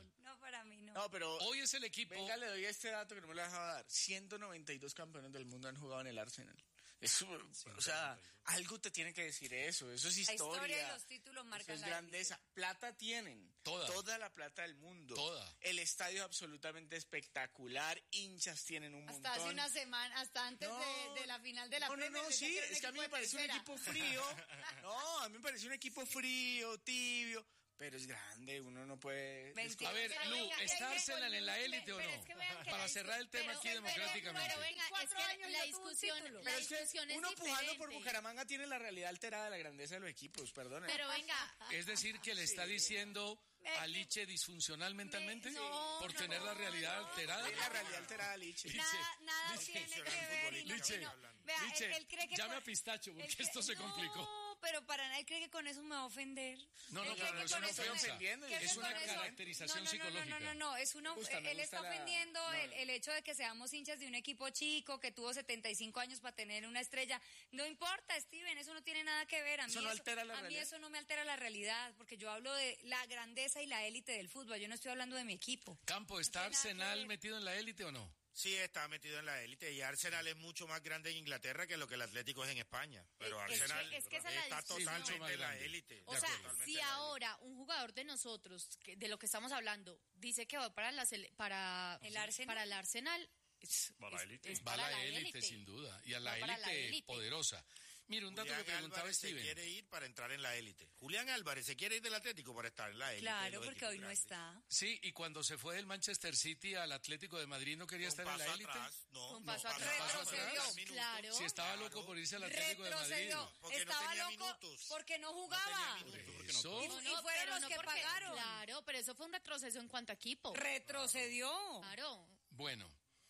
para mí no. No, pero hoy es el equipo... Venga, le doy este dato que no me lo dejaba dar. ciento noventa y dos campeones del mundo han jugado en el Arsenal. Eso, o sea, algo te tiene que decir eso. Eso es historia. La historia y los títulos marcan eso es la grandeza. élite. Plata tienen. Toda. Toda la plata del mundo. Toda. El estadio es absolutamente espectacular. Hinchas tienen un Hasta montón. hace una semana, hasta antes No. de, de la final de la No, no, Premier, no, decía sí, que era un es que a mí equipo me de parece un tercera. equipo frío. No, a mí me parece un equipo frío, tibio, pero es grande, uno no puede... Mentira. A ver, Pero Lu, venga, ¿está venga, Arsenal en la pero élite o no? es que vean que Para la cerrar el discu- tema pero- aquí pero- democráticamente. Pero venga, es Cuatro que años la ya tuvo un discusión, título. la Pero es que discusión es uno pujando por diferente. Bucaramanga tiene la realidad alterada de la grandeza de los equipos, perdón. Pero venga, Es decir, que le está diciendo a Liche disfuncional mentalmente no, por no, tener la realidad no, alterada. Es la realidad alterada, Liche. Liche, Nada, nada Liche, tiene que Liche, ver. y no- Liche, y no- vea, él- Liche, él cree que llame con- a Pistacho porque él cree- esto se no, complicó. pero para nada, él cree que con eso me va a ofender. No, no, Él cree no, que es con una eso- ofensa. ofendiendo, que Es con una eso- caracterización no, no, no, psicológica. No, no, no, no, es una, Me gusta, me él gusta está la- ofendiendo no, el, no. el hecho de que seamos hinchas de un equipo chico que tuvo setenta y cinco años para tener una estrella. No importa, Steven, eso no tiene nada que ver. A mí Eso no altera la a mí realidad. eso no me altera la realidad, porque yo hablo de la grandeza y la élite del fútbol. Yo no estoy hablando de mi equipo. Campo, ¿está No tiene nada que Arsenal ver. metido en la élite o no? Sí, está metido en la élite y Arsenal es mucho más grande en Inglaterra que lo que el Atlético es en España. Pero Es que- Arsenal es que esa es la está discusión. totalmente Sí, mucho más en la grande. élite. o sea, Totalmente si en la élite. ahora un jugador de nosotros, que- de lo que estamos hablando, dice que va para la sele- para ¿El Arsenal? para el Arsenal, es, Va a la es- élite. es Va a para la élite, sin duda. Y a la Va para la élite élite. poderosa. Mira, un dato Julián que preguntaba Álvarez se Steven. quiere ir para entrar en la élite. Julián Álvarez se quiere ir del Atlético para estar en la élite. de Claro, los porque equipos hoy no grandes. está. Sí, y cuando se fue del Manchester City al Atlético de Madrid no quería Un estar en la paso élite. atrás, no, Con no, paso paso atrás. paso Retrocedió, atrás. minutos. claro. Si estaba Claro. loco por irse al Atlético de Madrid. Retrocedió. Porque no Estaba tenía loco minutos. porque no No jugaba. tenía minutos. Eso. Y- No, y no, fueron pero los no que porque- pagaron. Claro, pero eso fue un retroceso en cuanto a equipo. Retrocedió. Claro. Bueno,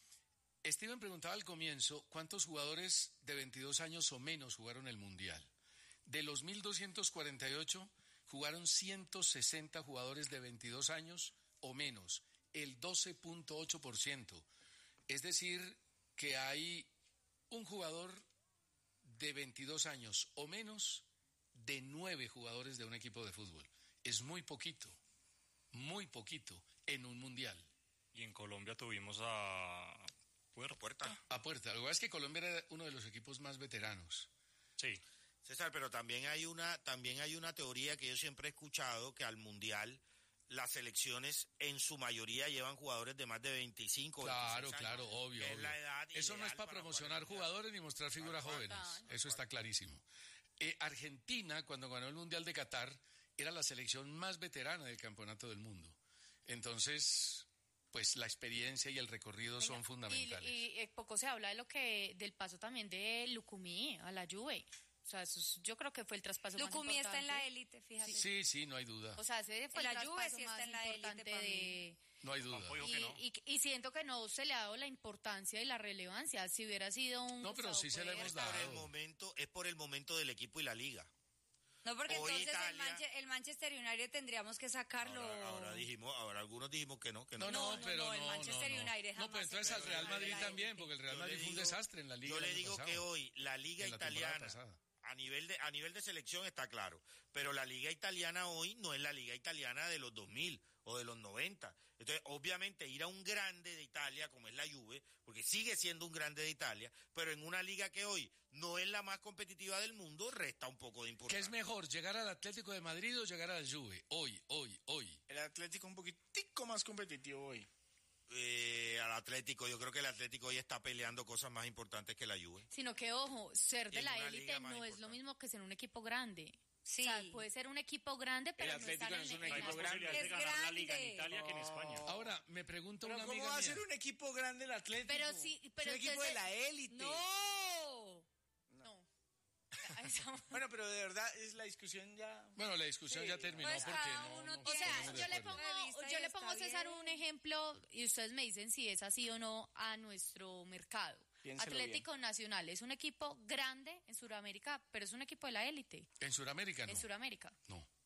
Steven preguntaba al comienzo cuántos jugadores de veintidós años o menos jugaron el Mundial. De los mil doscientos cuarenta y ocho jugaron ciento sesenta jugadores de veintidós años o menos, el doce punto ocho por ciento. Es decir, que hay un jugador de veintidós años o menos de nueve jugadores de un equipo de fútbol. Es muy poquito, muy poquito en un Mundial. Y en Colombia tuvimos a Puerta. Puerta. A puerta. Lo que pasa es que Colombia era uno de los equipos más veteranos. Sí. César, pero también hay una también hay una teoría que yo siempre he escuchado, que al Mundial las selecciones en su mayoría llevan jugadores de más de veinticinco, Claro, veintiséis claro, años, obvio. que es obvio. la edad Eso no es ideal para promocionar jugar el Mundial. jugadores ni mostrar figuras Tal cual, jóvenes. tal Eso está clarísimo. Eh, Argentina, cuando ganó el Mundial de Qatar, era la selección más veterana del campeonato del mundo. Entonces, pues la experiencia y el recorrido son Venga, fundamentales. Y, y, eh, poco se habla de lo que del paso también de Lucumí a la Juve. O sea, eso es- yo creo que fue el traspaso Lucumí más está importante. en la élite, fíjate. Sí, sí, no hay duda. O sea, ese fue En el la Juve traspaso sí está más en la élite importante pa' mí. de... No hay duda. Tampoco digo Y, que no. y, y siento que no se le ha dado la importancia y la relevancia. Si hubiera sido un... No, pero Gustavo sí se le Puerta- hemos Por el dado. momento, es por el momento del equipo y la liga. No, porque Hoy entonces el, Italia- Manche- el Manchester United tendríamos que sacarlo. Ahora, ahora dijimos, ahora algunos dijimos que no, que no. No, no, no, pero no, no, el no, Manchester no. United No, jamás pero entonces se al puede Real hablar de Madrid la también, élite. porque el Real Yo Madrid le fue un digo- desastre en la liga. Yo el le año digo pasado, que hoy la liga en la temporada italiana, pasada. a nivel de a nivel de selección está claro, pero la liga italiana hoy no es la liga italiana de los dos mil o de los noventa. Entonces, obviamente ir a un grande de Italia como es la Juve, porque sigue siendo un grande de Italia, pero en una liga que hoy no es la más competitiva del mundo, resta un poco de ¿Qué importancia. es mejor, llegar al Atlético de Madrid o llegar a la Juve? Hoy, hoy, hoy. El Atlético un poquitico más competitivo hoy. Eh, al Atlético, yo creo que el Atlético hoy está peleando cosas más importantes que la Juve. Sino que, ojo, ser Y de en la una élite liga más no es lo importante. mismo que ser un equipo grande. Sí. O sea, puede ser un equipo grande, pero no Atlético estar no en es un en Hay equipo más la- grande. posibilidades de Es ganar la liga en grande. Italia que en España. Ahora, me pregunta Pero una ¿cómo amiga va a mía. ser un equipo grande el Atlético? Pero sí, pero es un equipo de entonces- la élite. ¡No! No. Ahí estamos. Bueno, pero de verdad es la discusión ya. Bueno, la discusión Sí. ya terminó Pues porque cada no, uno no O tiene- sea, estamos de yo le acuerdo. pongo, De vista yo y le pongo a está César bien. un ejemplo y ustedes me dicen si es así o no a nuestro mercado. Piénselo Atlético Nacional es un equipo grande en Sudamérica, pero es un equipo de la élite En Sudamérica no. en Sudamérica. No.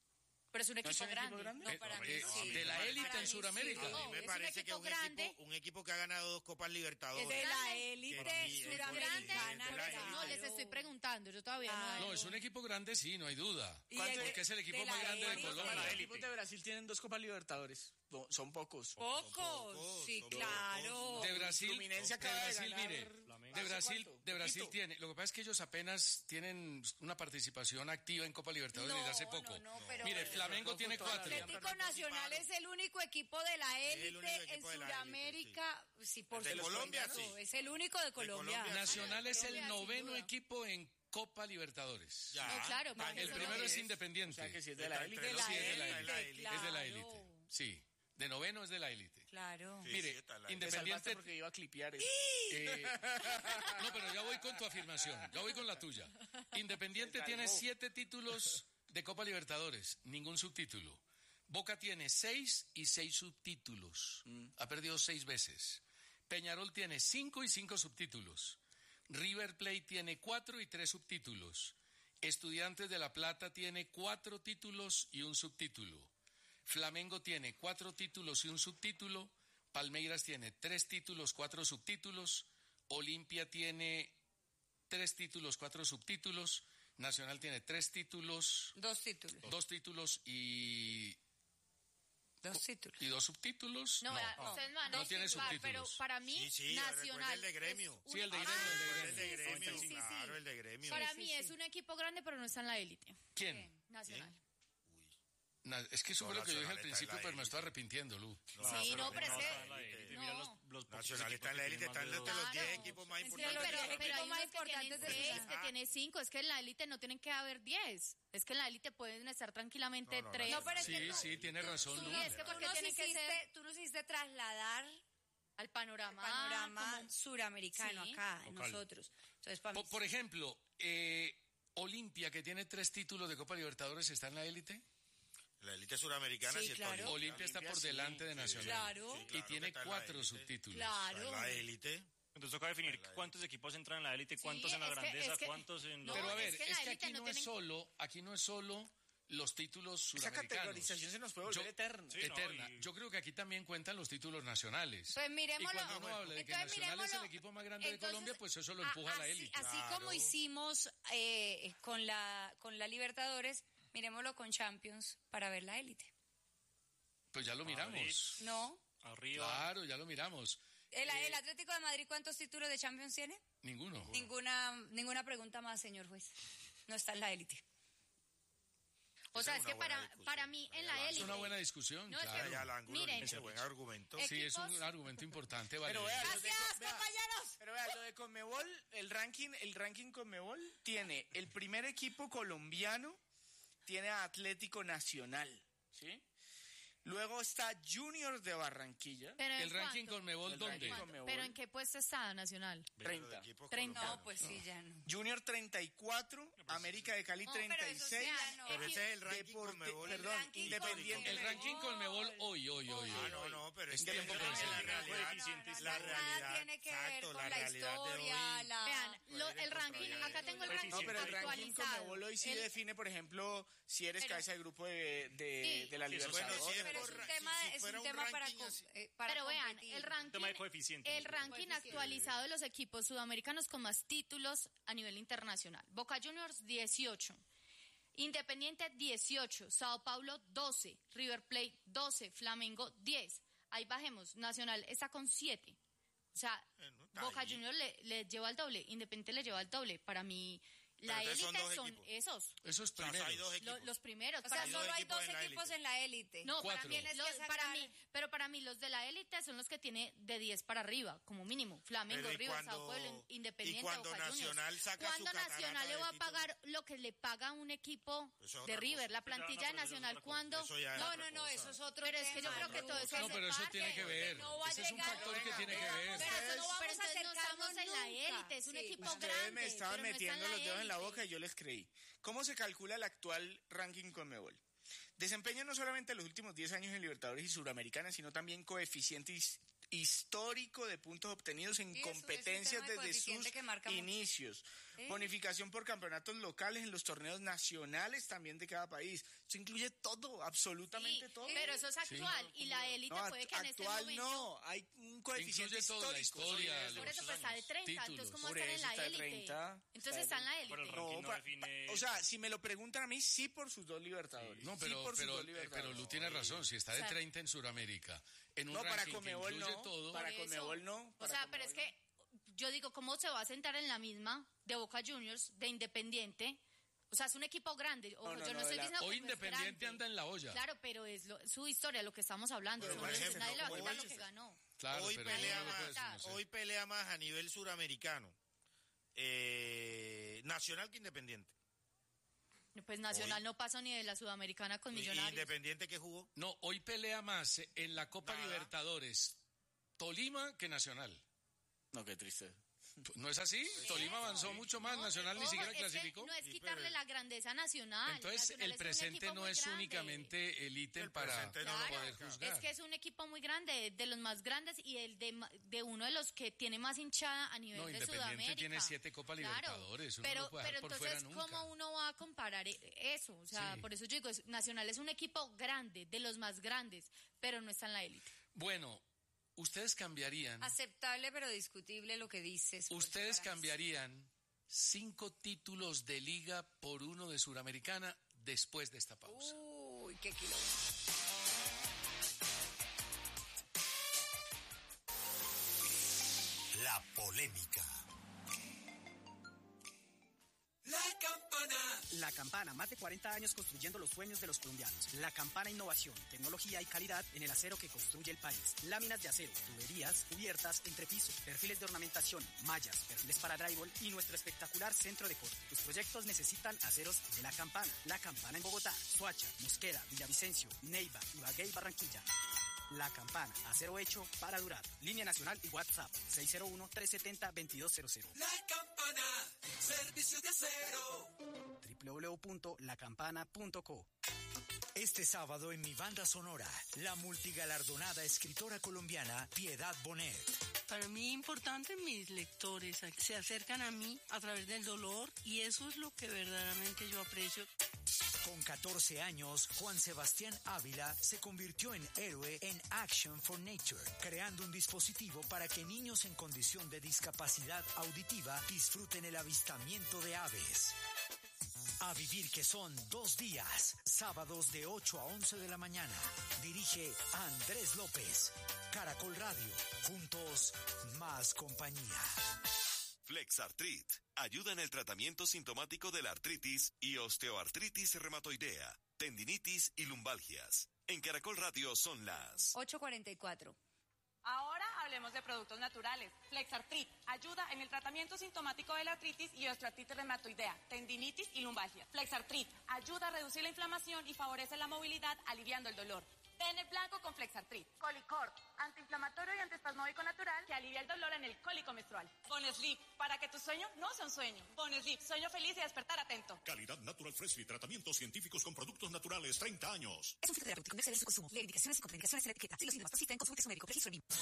Pero es un equipo ¿No es un grande. equipo grande? No, Eh, para eh, mí sí. de la Para élite mí en sí. Sudamérica. A mí No, me es un parece que es equipo un grande. equipo, un equipo que ha ganado dos Copas Libertadores. De la Que élite sí, es suramericana. de la Por eso no élite. les estoy preguntando, yo todavía no. No, es un equipo grande, sí, no hay duda. Y el- Porque es el equipo de la más grande de élite. Colombia. Los equipos de Brasil tienen dos Copas Libertadores. No, son pocos. Pocos, pocos, sí, son claro. De Brasil, Fluminense de acaba de Brasil, ganar mire, Flamengo. de Brasil, ¿Cuánto? de Brasil Poquito. tiene. Lo que pasa es que ellos apenas tienen una participación activa en Copa Libertadores No, desde hace poco. no, no, pero- Mire, pero- Flamengo pero- tiene toda la cuatro. vida. Atlético Nacional es el único equipo de la Es el único élite en equipo de la élite, Sudamérica. Sí, por De supuesto. Colombia, sí. Es el único de Colombia. Colombia, Nacional es el Colombia, sin noveno duda. equipo en Copa Libertadores. Ya. No, claro, porque El eso primero no es es- O Independiente. sea que si es de la Está élite. entre Sí, los es de la diez, élite. élite. Es de la Claro. élite. Sí, de noveno es de la élite. Claro. Sí, Mire, sí, está en la Te Independiente. salvaste porque iba a clipear eso. eh, no, pero ya voy con tu afirmación. Ya voy con la tuya. Independiente Se tiene salvó. siete títulos de Copa Libertadores, ningún subtítulo. Boca tiene seis y seis subtítulos. Ha perdido seis veces. Peñarol tiene cinco y cinco subtítulos. River Plate tiene cuatro y tres subtítulos. Estudiantes de La Plata tiene cuatro títulos y un subtítulo. Flamengo tiene cuatro títulos y un subtítulo. Palmeiras tiene tres títulos, cuatro subtítulos. Olimpia tiene tres títulos, cuatro subtítulos. Nacional tiene tres títulos, Dos títulos. dos títulos y, Dos títulos. y dos subtítulos. No, vea, no, ustedes me van a no tiene disculpar, subtítulos. pero para mí, Sí, sí, recuerda Nacional. el de gremio. es Sí, el de un- gremio, el de Ah, El de sí, sí, gremio, sí, sí, sí. claro, el de gremio. Para Sí, mí sí, es sí. un equipo grande, pero no está en la élite. ¿Quién? Nacional. Na- Es que eso No, fue lo que yo dije al Nacional está en principio, la pero me élite. estoy arrepintiendo, Lu. Sí, no, pero es no, que- está en la élite. Mira no. los, los pocos Nacional equipos está en la que élite, tienen está más de entre dos. los diez Claro. equipos más Entre Pero, los importantes. pero, diez pero hay equipos más unos que tienen importantes de seis, Sudamérica. que tienen cinco. Es que en la élite no tienen que haber diez. Es que en la élite pueden estar tranquilamente No, no, tres. No, pero es Sí, que tú- sí, tiene razón, Sí, Lu. es que Tú porque nos, tienen que hiciste, ser tú nos hiciste trasladar al panorama. panorama como- suramericano Sí. acá, en Local. nosotros. Entonces, para mí, Por, por ejemplo, eh, Olimpia, que tiene tres títulos de Copa Libertadores, ¿está en la élite? La élite suramericana Sí, sí está claro. Olimpia. Olimpia está por sí, delante de sí, Nacional. Claro. Sí, Y claro tiene que está en la cuatro élite. subtítulos. claro. Está en la élite. Entonces toca definir cuántos equipos entran en la élite, cuántos Sí, en la es que- grandeza, es que- cuántos en No, los... Pero a es ver, que es en la que élite aquí no no tienen- es solo, aquí no es solo los títulos Esa suramericanos. categorización se nos puede volver Yo- eterna. Sí, no, Eterna. y- Yo creo que aquí también cuentan los títulos nacionales. Pues miremoslo. Y cuando uno habla de que Entonces, Nacional es el miremoslo. equipo más grande de Entonces, Colombia, pues eso lo a- empuja a la así- élite. Así Claro. como hicimos eh, con la con la Libertadores, miremoslo con Champions para ver la élite. Pues ya lo miramos. ¿No? Arriba. Claro, ya lo miramos. El, el Atlético de Madrid, ¿cuántos títulos de Champions tiene? Ninguno. Ninguna ninguna pregunta más, señor juez. No está en la élite. O Esa sea, es es que una buena para, discusión. para mí en la Vaya, Es élite. una buena discusión, No, es que- claro. Ya la Angulo Miren. dice, buen argumento. Sí, es un equipos- argumento importante, vale. Pero vea, los de- Gracias, vea, compañeros. Pero vea, lo de Conmebol, el ranking, el ranking Conmebol tiene el primer equipo colombiano, tiene a Atlético Nacional, ¿sí? Luego está Junior de Barranquilla, Pero ¿en ¿El ranking cuánto? Conmebol El dónde? ranking ¿Cuánto? Conmebol. ¿Pero en qué puesto está Nacional? treinta. treinta. No, pues sí, ya no. Junior treinta y cuatro, América de Cali No, pero treinta y eso seis, ya no. Pero ese es el ranking Deporte- Conmebol. perdón, ranking Independiente. El ranking Conmebol hoy, hoy, hoy. Ah, hoy. no, no, pero es ¿En que qué la tiempo puede ser? realidad, Coeficientes. la Nada realidad, tiene que ver exacto, con la la, realidad de historia, hoy. la... Vean, lo- puede ir el en ranking, contra acá de- tengo el No, ranking No, pero el ranking actualizado. Conmebol hoy sí El- define, por ejemplo, si eres Pero- cabeza de grupo de, de, Sí. de la Sí, eso es Libertadores. bueno, sí, Pero es por un ra- tema, si- si es fuera un un tema para, ranking co- así- eh, para Pero vean, competir. el ranking, tema de coeficientes. el ranking actualizado de los equipos sudamericanos con más títulos a nivel internacional. Boca Juniors, dieciocho. Independiente, dieciocho. Sao Paulo, doce. River Plate, doce. Flamengo, diez. Ahí bajemos. Nacional está con siete. O sea, Bueno, está Boca ahí. Juniors le, le lleva el doble. Independiente le lleva el doble. Para mí, la Pero entonces son élite dos son, equipos. esos. Esos O sea, hay primeros. dos lo- equipos. los primeros. O sea, Para Hay mí- dos solo hay equipos dos en la equipos élite. en la élite. No, para Cuatro. mí, Tienes los- que para sacar- mí, pero para mí los de la élite son los que tiene de diez para arriba, como mínimo. Flamengo, Pero ¿y River, cuando- Sao Paulo, Independiente, y cuando Boca Juniors. Nacional saca su ¿Cuándo catarata Nacional le de va a títulos? pagar lo que le paga a un equipo Eso es de otra River? cosa. La Eso ya plantilla no, de pero eso es Nacional, otra cosa. ¿cuándo? Eso ya es No, otra no, no, cosa. eso es otro Pero es que yo tema, creo que todo eso Ruth. No, pero eso parte, tiene que ver. no va a Ese es un llegar- factor que Venga, tiene que venga, ver. Pero eso no Pero vamos a entonces no acercarnos estamos en la nunca. élite, es un Sí. equipo Ustedes grande. me estaban pero no está metiendo en los dedos en la élite. boca y yo les creí. ¿Cómo se calcula el actual ranking Conmebol? Desempeño no solamente los últimos diez años en Libertadores y Suramericana, sino también coeficiente his- histórico de puntos obtenidos en Sí, eso es un competencias tema de desde sus coeficiente que marca mucho. inicios. ¿Sí? Bonificación por campeonatos locales en los torneos nacionales también de cada país. Eso incluye todo, absolutamente Sí, todo. pero eso es actual Sí. y la élite No, puede que en este actual momento... no, hay un coeficiente Incluye todo, la histórico. historia, Sí, Por los eso pues está de treinta, títulos. entonces ¿cómo Por va a estar en eso la está de élite? treinta, Entonces está está en la Por el élite. ranking No, no pa- define... pa- o sea, si me lo preguntan a mí, sí por sus dos libertadores. No, sí pero, por sus pero, dos eh, libertadores. pero Lu tiene razón, si está de O sea, treinta en Sudamérica, en un No, para ranking que Conmebol incluye no, todo, para Por eso. Conmebol no. O para sea, pero es Conmebol que yo digo, ¿cómo se va a sentar en la misma de Boca Juniors, de Independiente? O sea, es un equipo grande. Ojo, No, no, yo no no, estoy la- diciendo hoy que no es Independiente grande. anda en la olla. Claro, pero es lo- su historia, lo que estamos hablando. Pero, Eso por no es- ejemplo, nadie le va a como quitar lo dices, que ganó. Claro, hoy, pero pelea no lo puede más, desconocer. hoy pelea más a nivel suramericano eh, Nacional que Independiente. Pues Nacional Hoy- no pasó ni de la Sudamericana con ¿Y Millonarios. Independiente que jugó? No, hoy pelea más en la Copa Nada. Libertadores Tolima que Nacional. No, qué triste. ¿No es así? Tolima avanzó mucho más, No, Nacional ni ojo, siquiera es que clasificó. no es Sí, quitarle pero- la grandeza nacional. Entonces, Nacional el es un presente equipo no muy es grande. únicamente el ítem El para presente no lo Claro, poder juzgar. es que es un equipo muy grande, de los más grandes y el de, ma- de uno de los que tiene más hinchada a nivel No, de Independiente Sudamérica. tiene siete Copa Claro, Libertadores, uno no pero, lo puede dejar pero por entonces, fuera nunca. ¿cómo uno va a comparar e- eso? O sea, Sí. por eso yo digo, es- Nacional es un equipo grande, de los más grandes, pero no está en la élite. Bueno, ustedes cambiarían, Aceptable pero discutible lo que dices. porque ustedes para- cambiarían cinco títulos de liga por uno de Suramericana después de esta pausa. Uy, qué kilómetro. La polémica. La Campana. La Campana, más de cuarenta años construyendo los sueños de los colombianos. La Campana, innovación, tecnología y calidad en el acero que construye el país. Láminas de acero, tuberías, cubiertas, entrepiso, perfiles de ornamentación, mallas, perfiles para drywall y nuestro espectacular centro de corte. Tus proyectos necesitan aceros de La Campana. La Campana en Bogotá, Soacha, Mosquera, Villavicencio, Neiva, Ibagué y Barranquilla. La Campana, acero hecho para durar. Línea nacional y WhatsApp seis cero uno, tres siete cero, dos dos cero cero. La Campana, servicios de acero. doble u doble u doble u punto la campana punto co. Este sábado en mi banda sonora, la multigalardonada escritora colombiana Piedad Bonet. Para mí importante, mis lectores se acercan a mí a través del dolor y eso es lo que verdaderamente yo aprecio. Con catorce años, Juan Sebastián Ávila se convirtió en héroe en Action for Nature, creando un dispositivo para que niños en condición de discapacidad auditiva disfruten el avistamiento de aves. A vivir que son dos días, sábados de ocho a once de la mañana. Dirige Andrés López. Caracol Radio. Juntos, más compañía. Flexartrit ayuda en el tratamiento sintomático de la artritis y osteoartritis reumatoidea, tendinitis y lumbalgias. En Caracol Radio son las ocho cuarenta y cuatro. Ahora hablemos de productos naturales. Flexartrit ayuda en el tratamiento sintomático de la artritis y osteoartritis reumatoidea, tendinitis y lumbalgia. Flexartrit ayuda a reducir la inflamación y favorece la movilidad, aliviando el dolor. Ten el blanco con Flexartrit. Colicort, antiinflamatorio y antiespasmódico natural que alivia el dolor en el cólico menstrual. Bonesleep, para que tu sueño no sea un sueño. Bonesleep, sueño feliz y despertar atento. Calidad Natural Freshly, tratamientos científicos con productos naturales, treinta años. Es un fitoterapéutico, no exceder su consumo. Lee indicaciones y contraindicaciones en la etiqueta. Si los síntomas persisten, consulte a su médico. Registro en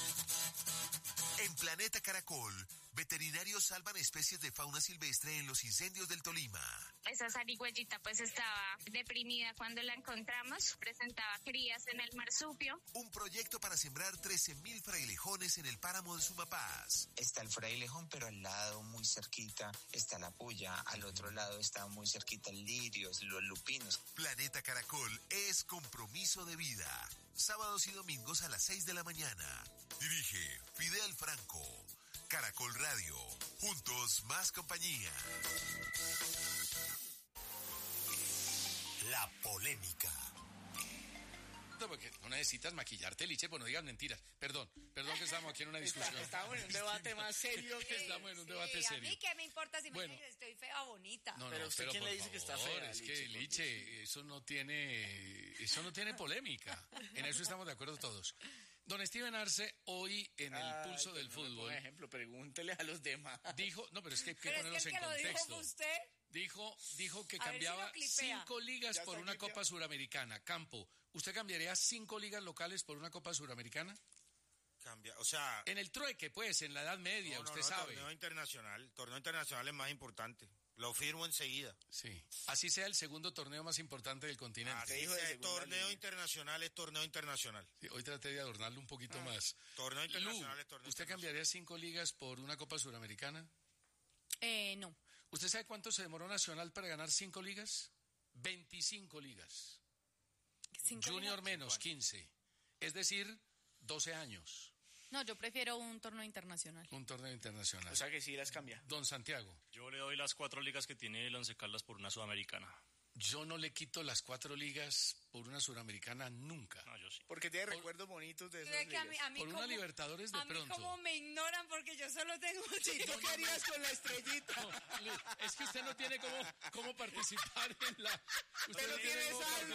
En Planeta Caracol, veterinarios salvan especies de fauna silvestre en los incendios del Tolima. Esa zarigüeyita pues estaba deprimida cuando la encontramos, presentaba crías en el marsupio. Un proyecto para sembrar trece mil frailejones en el páramo de Sumapaz. Está el frailejón, pero al lado, muy cerquita, está la puya. Al otro lado está muy cerquita el lirio, los lupinos. Planeta Caracol es compromiso de vida. Sábados y domingos a las seis de la mañana. Dirige Fidel Franco. Caracol Radio. Juntos, más compañía. La polémica. Porque no necesitas maquillarte, Liche, pues no digas mentiras. Perdón, perdón que estamos aquí en una discusión. Estamos en un debate más serio que estamos en un Sí, debate a serio. mí qué me importa si Bueno. me dicen que estoy fea o bonita. No, no, Pero usted, pero ¿quién por le dice que está favor, fea, es Liche, que por Liche, eso no tiene, eso no tiene polémica. En eso estamos de acuerdo todos. Don Steven Arce, hoy en el Ay, pulso del no me fútbol, ponga ejemplo, pregúntele a los demás. dijo, no, pero es que hay que Pero es ponerlos que el en que lo dijo contexto. fue usted. Dijo, dijo que A ver si cambiaba lo clipea. cinco ligas Ya por está una clipeado. Copa Suramericana. Campo, ¿usted cambiaría cinco ligas locales por una Copa Suramericana? Cambia, o sea... En el trueque, pues, en la Edad Media, no, no, usted no, sabe. Torneo internacional, torneo internacional es más importante. Lo firmo enseguida. Sí. Así sea el segundo torneo más importante del continente. Así sea, torneo línea. internacional es torneo internacional. Sí, hoy traté de adornarlo un poquito ah. más. Torneo internacional Lu, es torneo ¿usted cambiaría cinco ligas por una Copa Suramericana? Eh, no. ¿Usted sabe cuánto se demoró Nacional para ganar cinco ligas? veinticinco ligas. ¿Cinco Junior ligas? menos, quince. Es decir, doce años. No, yo prefiero un torneo internacional. Un torneo internacional. O sea que sí las cambia. Don Santiago. Yo le doy las cuatro ligas que tiene el Once Caldas por una sudamericana. Yo no le quito las cuatro ligas por una suramericana nunca. No, yo sí. Porque tiene por, recuerdos bonitos de esas que ligas. A mí, a mí por como, una Libertadores de a pronto. A mí como me ignoran porque yo solo tengo... Sí, ¿tú qué harías con la estrellita? No, es que usted no tiene cómo, cómo participar en la... Usted no tiene saldo.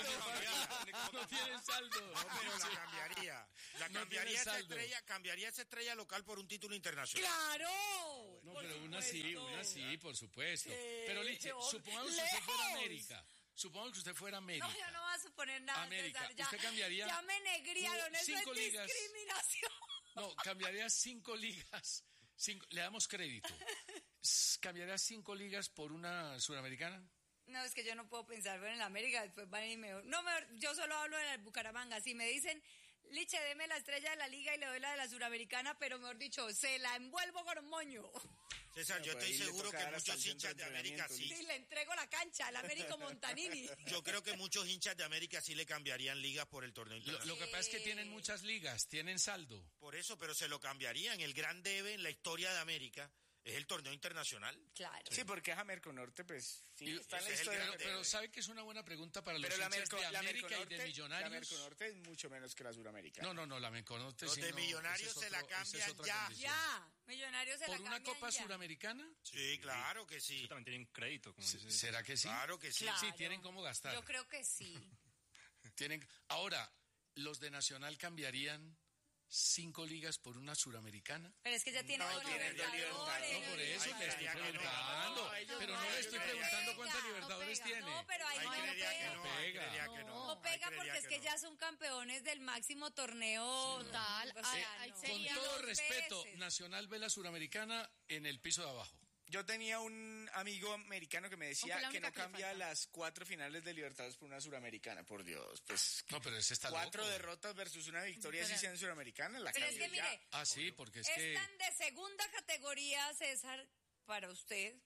No tiene saldo. No, pero la cambiaría. La no cambiaría esa estrella, cambiaría esa estrella local por un título internacional. ¡Claro! No, pero una sí, una sí, por supuesto. Eh, pero Liche, supongamos que usted fuera América. Supongamos que usted fuera América. No, yo no voy a suponer nada. América, César, ya, ¿usted cambiaría? Ya me negriaron, eso es ligas, discriminación. No, cambiaría cinco ligas. Cinco, le damos crédito. ¿Cambiaría cinco ligas por una suramericana? No, es que yo no puedo pensar en la América, después van a ir mejor. No, mejor, yo solo hablo de la Bucaramanga. Si me dicen, Liche, deme la estrella de la liga y le doy la de la suramericana, pero mejor dicho, se la envuelvo con un moño. César, yo estoy seguro que muchos hinchas de América sí. Sí, le entrego la cancha al Américo Montanini. Yo creo que muchos hinchas de América sí le cambiarían ligas por el torneo internacional. Lo, lo que pasa es que tienen muchas ligas, tienen saldo. Por eso, pero se lo cambiarían. El gran debe en la historia de América es el torneo internacional. Claro. Sí, porque es Amerconorte, pues sí, y, está en la historia. Pero, pero sabe que es una buena pregunta para los pero hinchas Merco, de América y de Millonarios. La Amerconorte es mucho menos que la Suramericana. No, no, no, la Amerconorte Los sí de no, Millonarios es se otro, la cambian es ya. Condición. Ya, Millonarios se ¿Por la una cambian Copa ya. Suramericana? Sí, sí, claro que sí. También tienen crédito. Como dice. ¿Será que sí? Claro que sí. Claro. Sí, tienen cómo gastar. Yo creo que sí. Tienen. Ahora, ¿los de Nacional cambiarían cinco ligas por una suramericana? Pero es que ya tiene no, dos tiene libertadores. No, por eso Ay, le estoy preguntando. no, pero no le estoy no preguntando pega, cuántas no libertadores pega. tiene. No, pero ahí Ay, no, no creería pega. que no, ay, creería que no. No pega Ay, porque creería es que no. ya son campeones del máximo torneo. Total. O sea, Eh, ahí no. Con sería todo dos respeto, veces. Nacional ve la suramericana en el piso de abajo. Yo tenía un amigo americano que me decía Aunque la que única no que le cambia falta. las cuatro finales de Libertadores por una suramericana, por Dios. Pues No, pero ese está cuatro loco. derrotas versus una victoria Pero- si sean suramericana, la Pero es cambio que ya. mire, Ah, sí, porque es es que... tan de segunda categoría, César, para usted,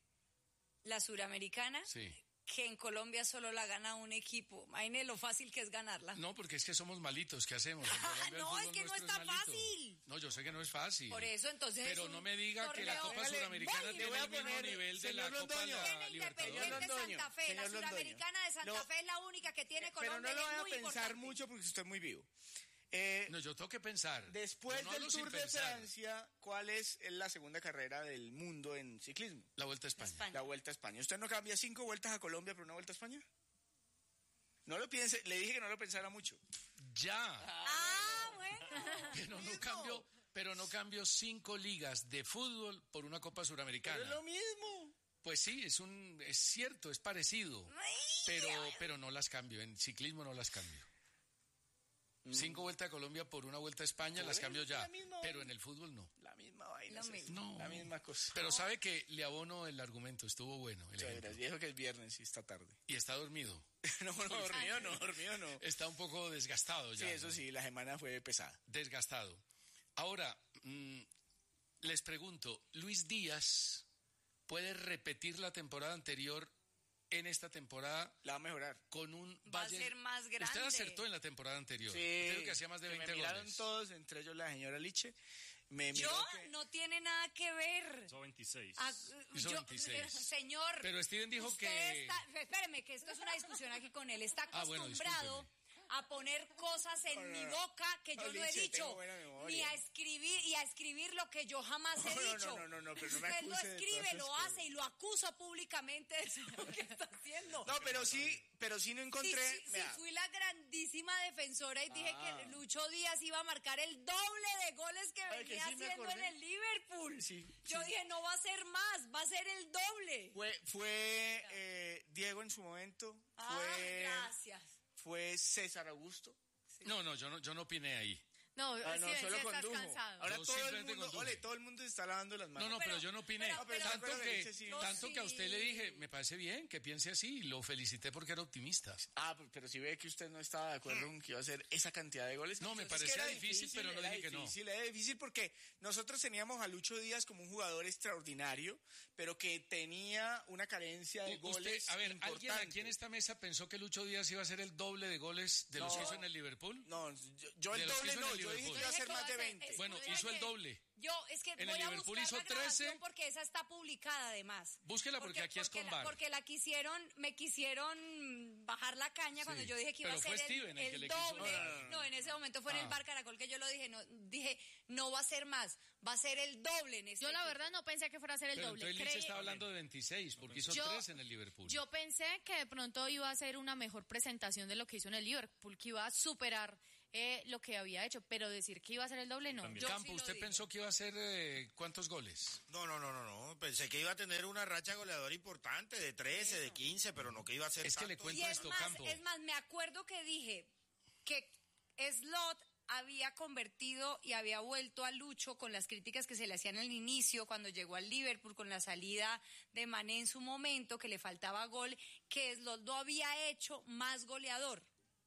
la suramericana, Sí. que en Colombia solo la gana un equipo. Imagine lo fácil que es ganarla. No, porque es que somos malitos, ¿qué hacemos? En Colombia el No, fútbol es que no nuestro está malito. fácil. No, yo sé que no es fácil. Por eso, entonces. Pero es no un me diga que la torneo- Copa Hágale, Suramericana voy, le tiene voy a el mismo poner, nivel de la señor Copa Londoño. la Tiene Libertadores. Independiente Londoño, Santa Fe. La señor Londoño. suramericana de Santa No. Fe es la única que tiene Pero Colombia. no lo y voy es a muy pensar importante. mucho porque usted es muy vivo. Eh, No, yo tengo que pensar. después Yo no del hablo sin Tour de pensar. Francia, ¿cuál es la segunda carrera del mundo en ciclismo? La Vuelta a España. España. La Vuelta a España. ¿Usted no cambia cinco vueltas a Colombia por una Vuelta a España? No lo piense, le dije que no lo pensara mucho. Ya. Ah, bueno. Pero no cambio, pero no cambio cinco ligas de fútbol por una Copa Suramericana. Pero es lo mismo. Pues sí, es un, es cierto, es parecido. Pero, pero no las cambio. En ciclismo no las cambio. Cinco vueltas a Colombia por una Vuelta a España las cambio ya. la misma Pero vaina. en el fútbol no. La misma vaina. Lo César. mismo. No. La misma cosa. Pero sabe que le abono el argumento, estuvo bueno. El Muchas ejemplo. gracias. Dijo que es viernes y está tarde. Y está dormido. no, no, dormido no, dormido no. Está un poco desgastado Sí, ya. eso ¿no? sí, la semana fue pesada. Desgastado. Ahora, mmm, les pregunto, ¿Luis Díaz puede repetir la temporada anterior en esta temporada? La va a mejorar. Con un Va a Bayern- ser más grande. Usted acertó en la temporada anterior. Sí, Creo que hacía más de que veinte me miraron goles. todos, entre ellos la señora Liche. Me Yo miró que- no tiene nada que ver. Hizo veintiséis. Ah, Hizo yo- veintiséis. Señor. Pero Steven dijo usted que- está- espéreme, que esto es una discusión aquí con él. Está Ah, bueno, acostumbrado a poner cosas en No, no, mi no. boca que No, yo no he Liche, dicho. tengo buena memoria. Ni a escribir y a escribir lo que yo jamás he No, no, dicho. no, no, no, pero no me Usted lo acuse de escribe, todas lo esas hace y lo acusa públicamente de eso lo que está haciendo. No, pero sí, pero sí no Sí, encontré. sí, sí, vea, fui la grandísima defensora y dije Ah. que Lucho Díaz iba a marcar el doble de goles que Ay, que venía sí me haciendo en acordé. el Liverpool. Sí, Yo sí. dije, no va a ser más, va a ser el doble. Fue, fue eh, Diego en su momento. Ah, Fue, gracias. fue César Augusto. No, no, yo no, yo no opiné ahí. No, Ah, no, Steven, solo sí estás condujo. cansado. Ahora Yo todo el simplemente mundo, conduje. ole, todo el mundo se está lavando las No, manos. no, pero, yo no opiné. pero- pero- tanto pero- que, pero- sí, tanto sí. que a usted le dije, me parece bien que piense así, y lo felicité porque era optimista. Ah, pero- pero si ve que usted no estaba de acuerdo con que iba a hacer esa cantidad de goles. No, me Es parecía que era difícil, pero no era dije que no. difícil, Era difícil porque nosotros teníamos a Lucho Díaz como un jugador extraordinario, pero que tenía una carencia de U- goles Usted, a ver, ¿alguien importante. aquí en esta mesa pensó que Lucho Díaz iba a hacer el doble de goles de los No. que hizo en el Liverpool? No, yo, yo De el los que doble hizo en no, el yo dije Liverpool. que iba a ser Yo más de dije que veinte. es- Bueno, Mira hizo el que- doble. Yo, es que En el voy a Liverpool buscar hizo la grabación trece. porque esa está publicada además. Búsquela porque aquí es porque con la, V A R. porque la quisieron, me quisieron bajar la caña cuando Sí, yo dije que iba pero a ser fue el, Steven el el que le quiso- doble. No, No, no, no, no. en ese momento fue en Ah. el Bar Caracol que yo lo dije, no, dije, no va a ser más, va a ser el doble en este Yo la equipo. verdad no pensé que fuera a ser el Pero doble. entonces Liz Creí- estaba hablando de veintiséis, porque hizo Yo- tres en el Liverpool. Yo pensé que de pronto iba a ser una mejor presentación de lo que hizo en el Liverpool, que iba a superar eh, lo que había hecho, pero decir que iba a ser el doble, no. Yo Campo, sí lo ¿usted dije. pensó que iba a hacer eh, cuántos goles? No, no, no, no, no. Pensé que iba a tener una racha goleadora importante de trece, de quince, pero no que iba a ser Es que le tanto. cuento Y es esto, más, Campo. es más, me acuerdo que dije que Slot había convertido y había vuelto a Lucho con las críticas que se le hacían al inicio, cuando llegó al Liverpool, con la salida de Mané en su momento, que le faltaba gol, que Slot lo había hecho más goleador.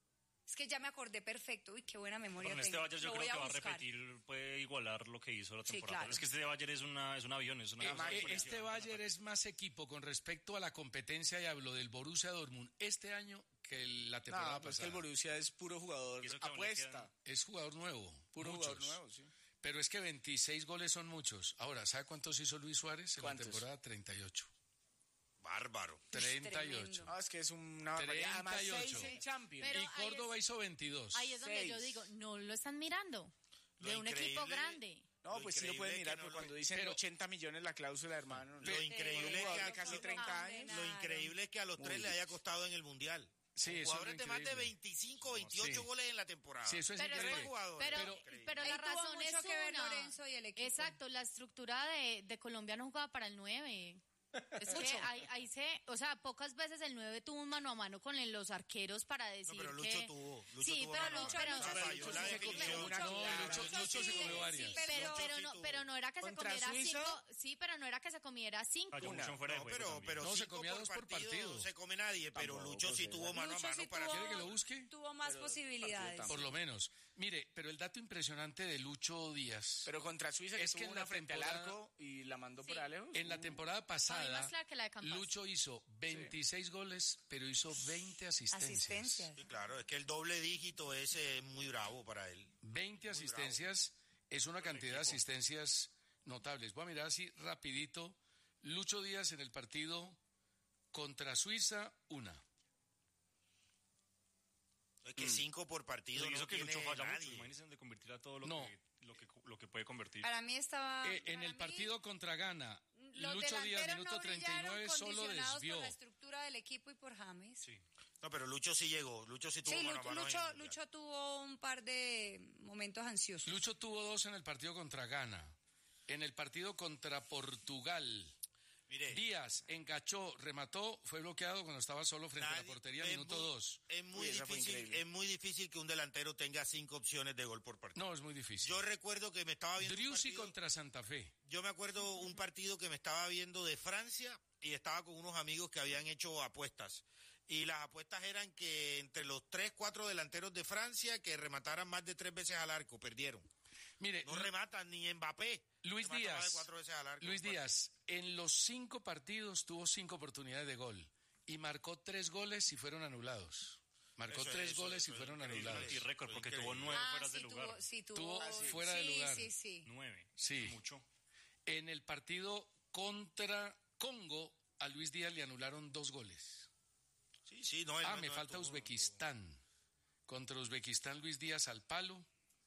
Es que ya me acordé perfecto. Uy, qué buena memoria Con este tengo. Bayern yo Lo creo voy que va a buscar. repetir, puede igualar lo que hizo la Sí, temporada. claro. Es que este Bayern es, una, es un avión, es una Eh, cosa eh, impresionante. este Bayern es más equipo con respecto a la competencia, y hablo del Borussia Dortmund este año que la temporada No, pues que pasada. el Borussia es puro jugador Y eso que aún le apuesta. quedan- Es jugador nuevo, Puro muchos. jugador nuevo, sí. Pero es que veintiséis goles son muchos. Ahora, ¿sabe cuántos hizo Luis Suárez en ¿Cuántos? la temporada? treinta y ocho. Bárbaro. treinta y ocho. No, es que es una barbaridad. Además, treinta y seis ocho. en Champions. Pero Y ahí Córdoba hizo veintidós. Ahí es donde Seis. yo digo, no lo están mirando. Lo De un equipo increíble- grande. No, Lo pues sí lo increíble pueden que mirar, no pero lo- cuando dicen pero- ochenta millones la cláusula, hermano. Lo no. increíble Un es jugador que de a- casi lo- treinta años. Lo increíble es que a los Muy tres le bien. haya costado en el Mundial. Sí, Con eso es jugadores lo de más de increíble. veinticinco, veintiocho Sí. goles en la temporada. Sí, eso es Pero, increíble. es- jugadores. pero, Pero- pero Ahí la tuvo razón mucho es que ver una. Lorenzo y el equipo. Exacto, la estructura de, de Colombia no jugaba para el nueve. Es que ahí, ahí se, o sea, pocas veces el nueve tuvo un mano a mano con el- los arqueros para decir No, pero Lucho que... tuvo. Lucho sí, tuvo pero mano a Lucho, mano. pero, O sea, pero falló Lucho la se definición. comió una No, clara. Lucho, Lucho se sí, comió sí, varias. sí, pero, Lucho pero, sí no, tuvo. pero no era que se Contra comiera Suiza. cinco, sí, pero no era que se comiera cinco. Falló Una. mucho fuera de No, juego pero, también. pero No, se cinco comía por dos por partido. partido. No se come nadie, pero Tampoco, Lucho sí pues, tuvo mano a Lucho mano sí para tuvo- ¿Quiere que lo busque? Tuvo más Pero posibilidades. partido Por lo menos. Mire, pero el dato impresionante de Lucho Díaz Pero contra Suiza, que es que tuvo en una la frente al temporada- arco y la mandó por Sí. alejos. en la temporada A mí pasada, más clara que la de Campas. Lucho hizo veintiséis goles, pero hizo veinte asistencias. Asistencias. Sí, claro, es que el doble dígito ese es muy bravo para él. veinte asistencias es una cantidad de asistencias notables. Voy a mirar así rapidito. Lucho Díaz en el partido contra Suiza, una. Es que cinco por partido Y eso no que tiene Lucho falla nadie. mucho. Imagínense de convertir a todo lo, No. que, lo, que, lo que puede convertir. Para mí estaba... Eh, en para el mí, partido contra Ghana, los Lucho Díaz, delanteros minuto no treinta y nueve, brillaron, solo condicionados desvió. por la estructura del equipo y por James. Sí. No, pero Lucho sí llegó. Lucho sí tuvo Sí, mano a Lucho, mano en el Lucho, Mundial. Lucho tuvo un par de momentos ansiosos. Lucho tuvo dos en el partido contra Ghana. En el partido contra Portugal, Mire, Díaz engachó, remató, fue bloqueado cuando estaba solo frente a la nadie- portería, es minuto muy- dos. Es muy Uy, esa fue difícil, increíble. es muy difícil que un delantero tenga cinco opciones de gol por partido. No, es muy difícil. Yo recuerdo que me estaba viendo un Driussi partido- contra Santa Fe. Yo me acuerdo un partido que me estaba viendo de Francia y estaba con unos amigos que habían hecho apuestas. Y las apuestas eran que entre los tres, cuatro delanteros de Francia que remataran más de tres veces al arco, perdieron. Mire, No rematan ni Mbappé. Luis remata más de Díaz, cuatro veces al arco. Luis Díaz, en los cinco partidos tuvo cinco oportunidades de gol y marcó tres goles y fueron anulados. Marcó Eso- tres eso- goles eso y es fueron increíble. anulados. Y récord, porque Increíble. tuvo nueve Ah, fueras sí, de lugar. tuvo, sí, tuvo, Tuvo Ah, sí. fuera de Sí, lugar. Sí, sí, Nueve. Sí. Mucho. En el partido contra Congo, a Luis Díaz le anularon dos goles. Sí, sí, no, él Ah, no- me no falta tuvo- Uzbekistán. Contra Uzbekistán, Luis Díaz al palo.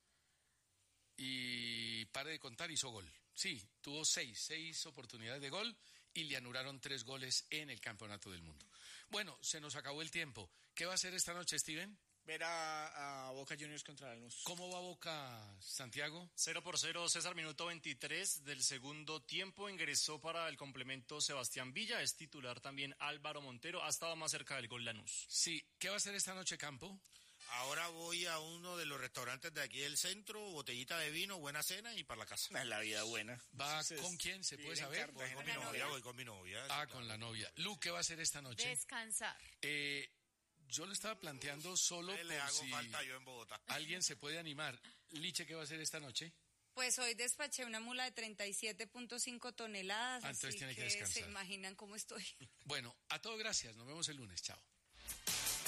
Y pare de contar, hizo gol. Sí, tuvo seis, seis oportunidades de gol y le anularon tres goles en el Campeonato del Mundo. Bueno, se nos acabó el tiempo. ¿Qué va a hacer esta noche, Steven? Ver a, a Boca Juniors contra Lanús. ¿Cómo va Boca, Santiago? cero por cero, César, minuto veintitrés del segundo tiempo. Ingresó para el complemento Sebastián Villa. Es titular también Álvaro Montero. Ha estado más cerca del gol Lanús. Sí, ¿qué va a hacer esta noche, Campo? Ahora voy a uno de los restaurantes de aquí del centro, botellita de vino, buena cena y para la casa. Es la vida buena. ¿Va Entonces, con quién? ¿Se puede vivir en saber? Voy con mi novia, voy con mi novia. Ah, con la novia. Lu, ¿qué va a hacer esta noche? Descansar. Eh, yo lo estaba planteando solo Le por hago si falta yo en Bogotá. alguien se puede animar. Liche, ¿qué va a hacer esta noche? Pues hoy despaché una mula de treinta y siete punto cinco toneladas, Ah, entonces así tiene que que descansar. se imaginan cómo estoy. Bueno, a todos gracias. Nos vemos el lunes. Chao.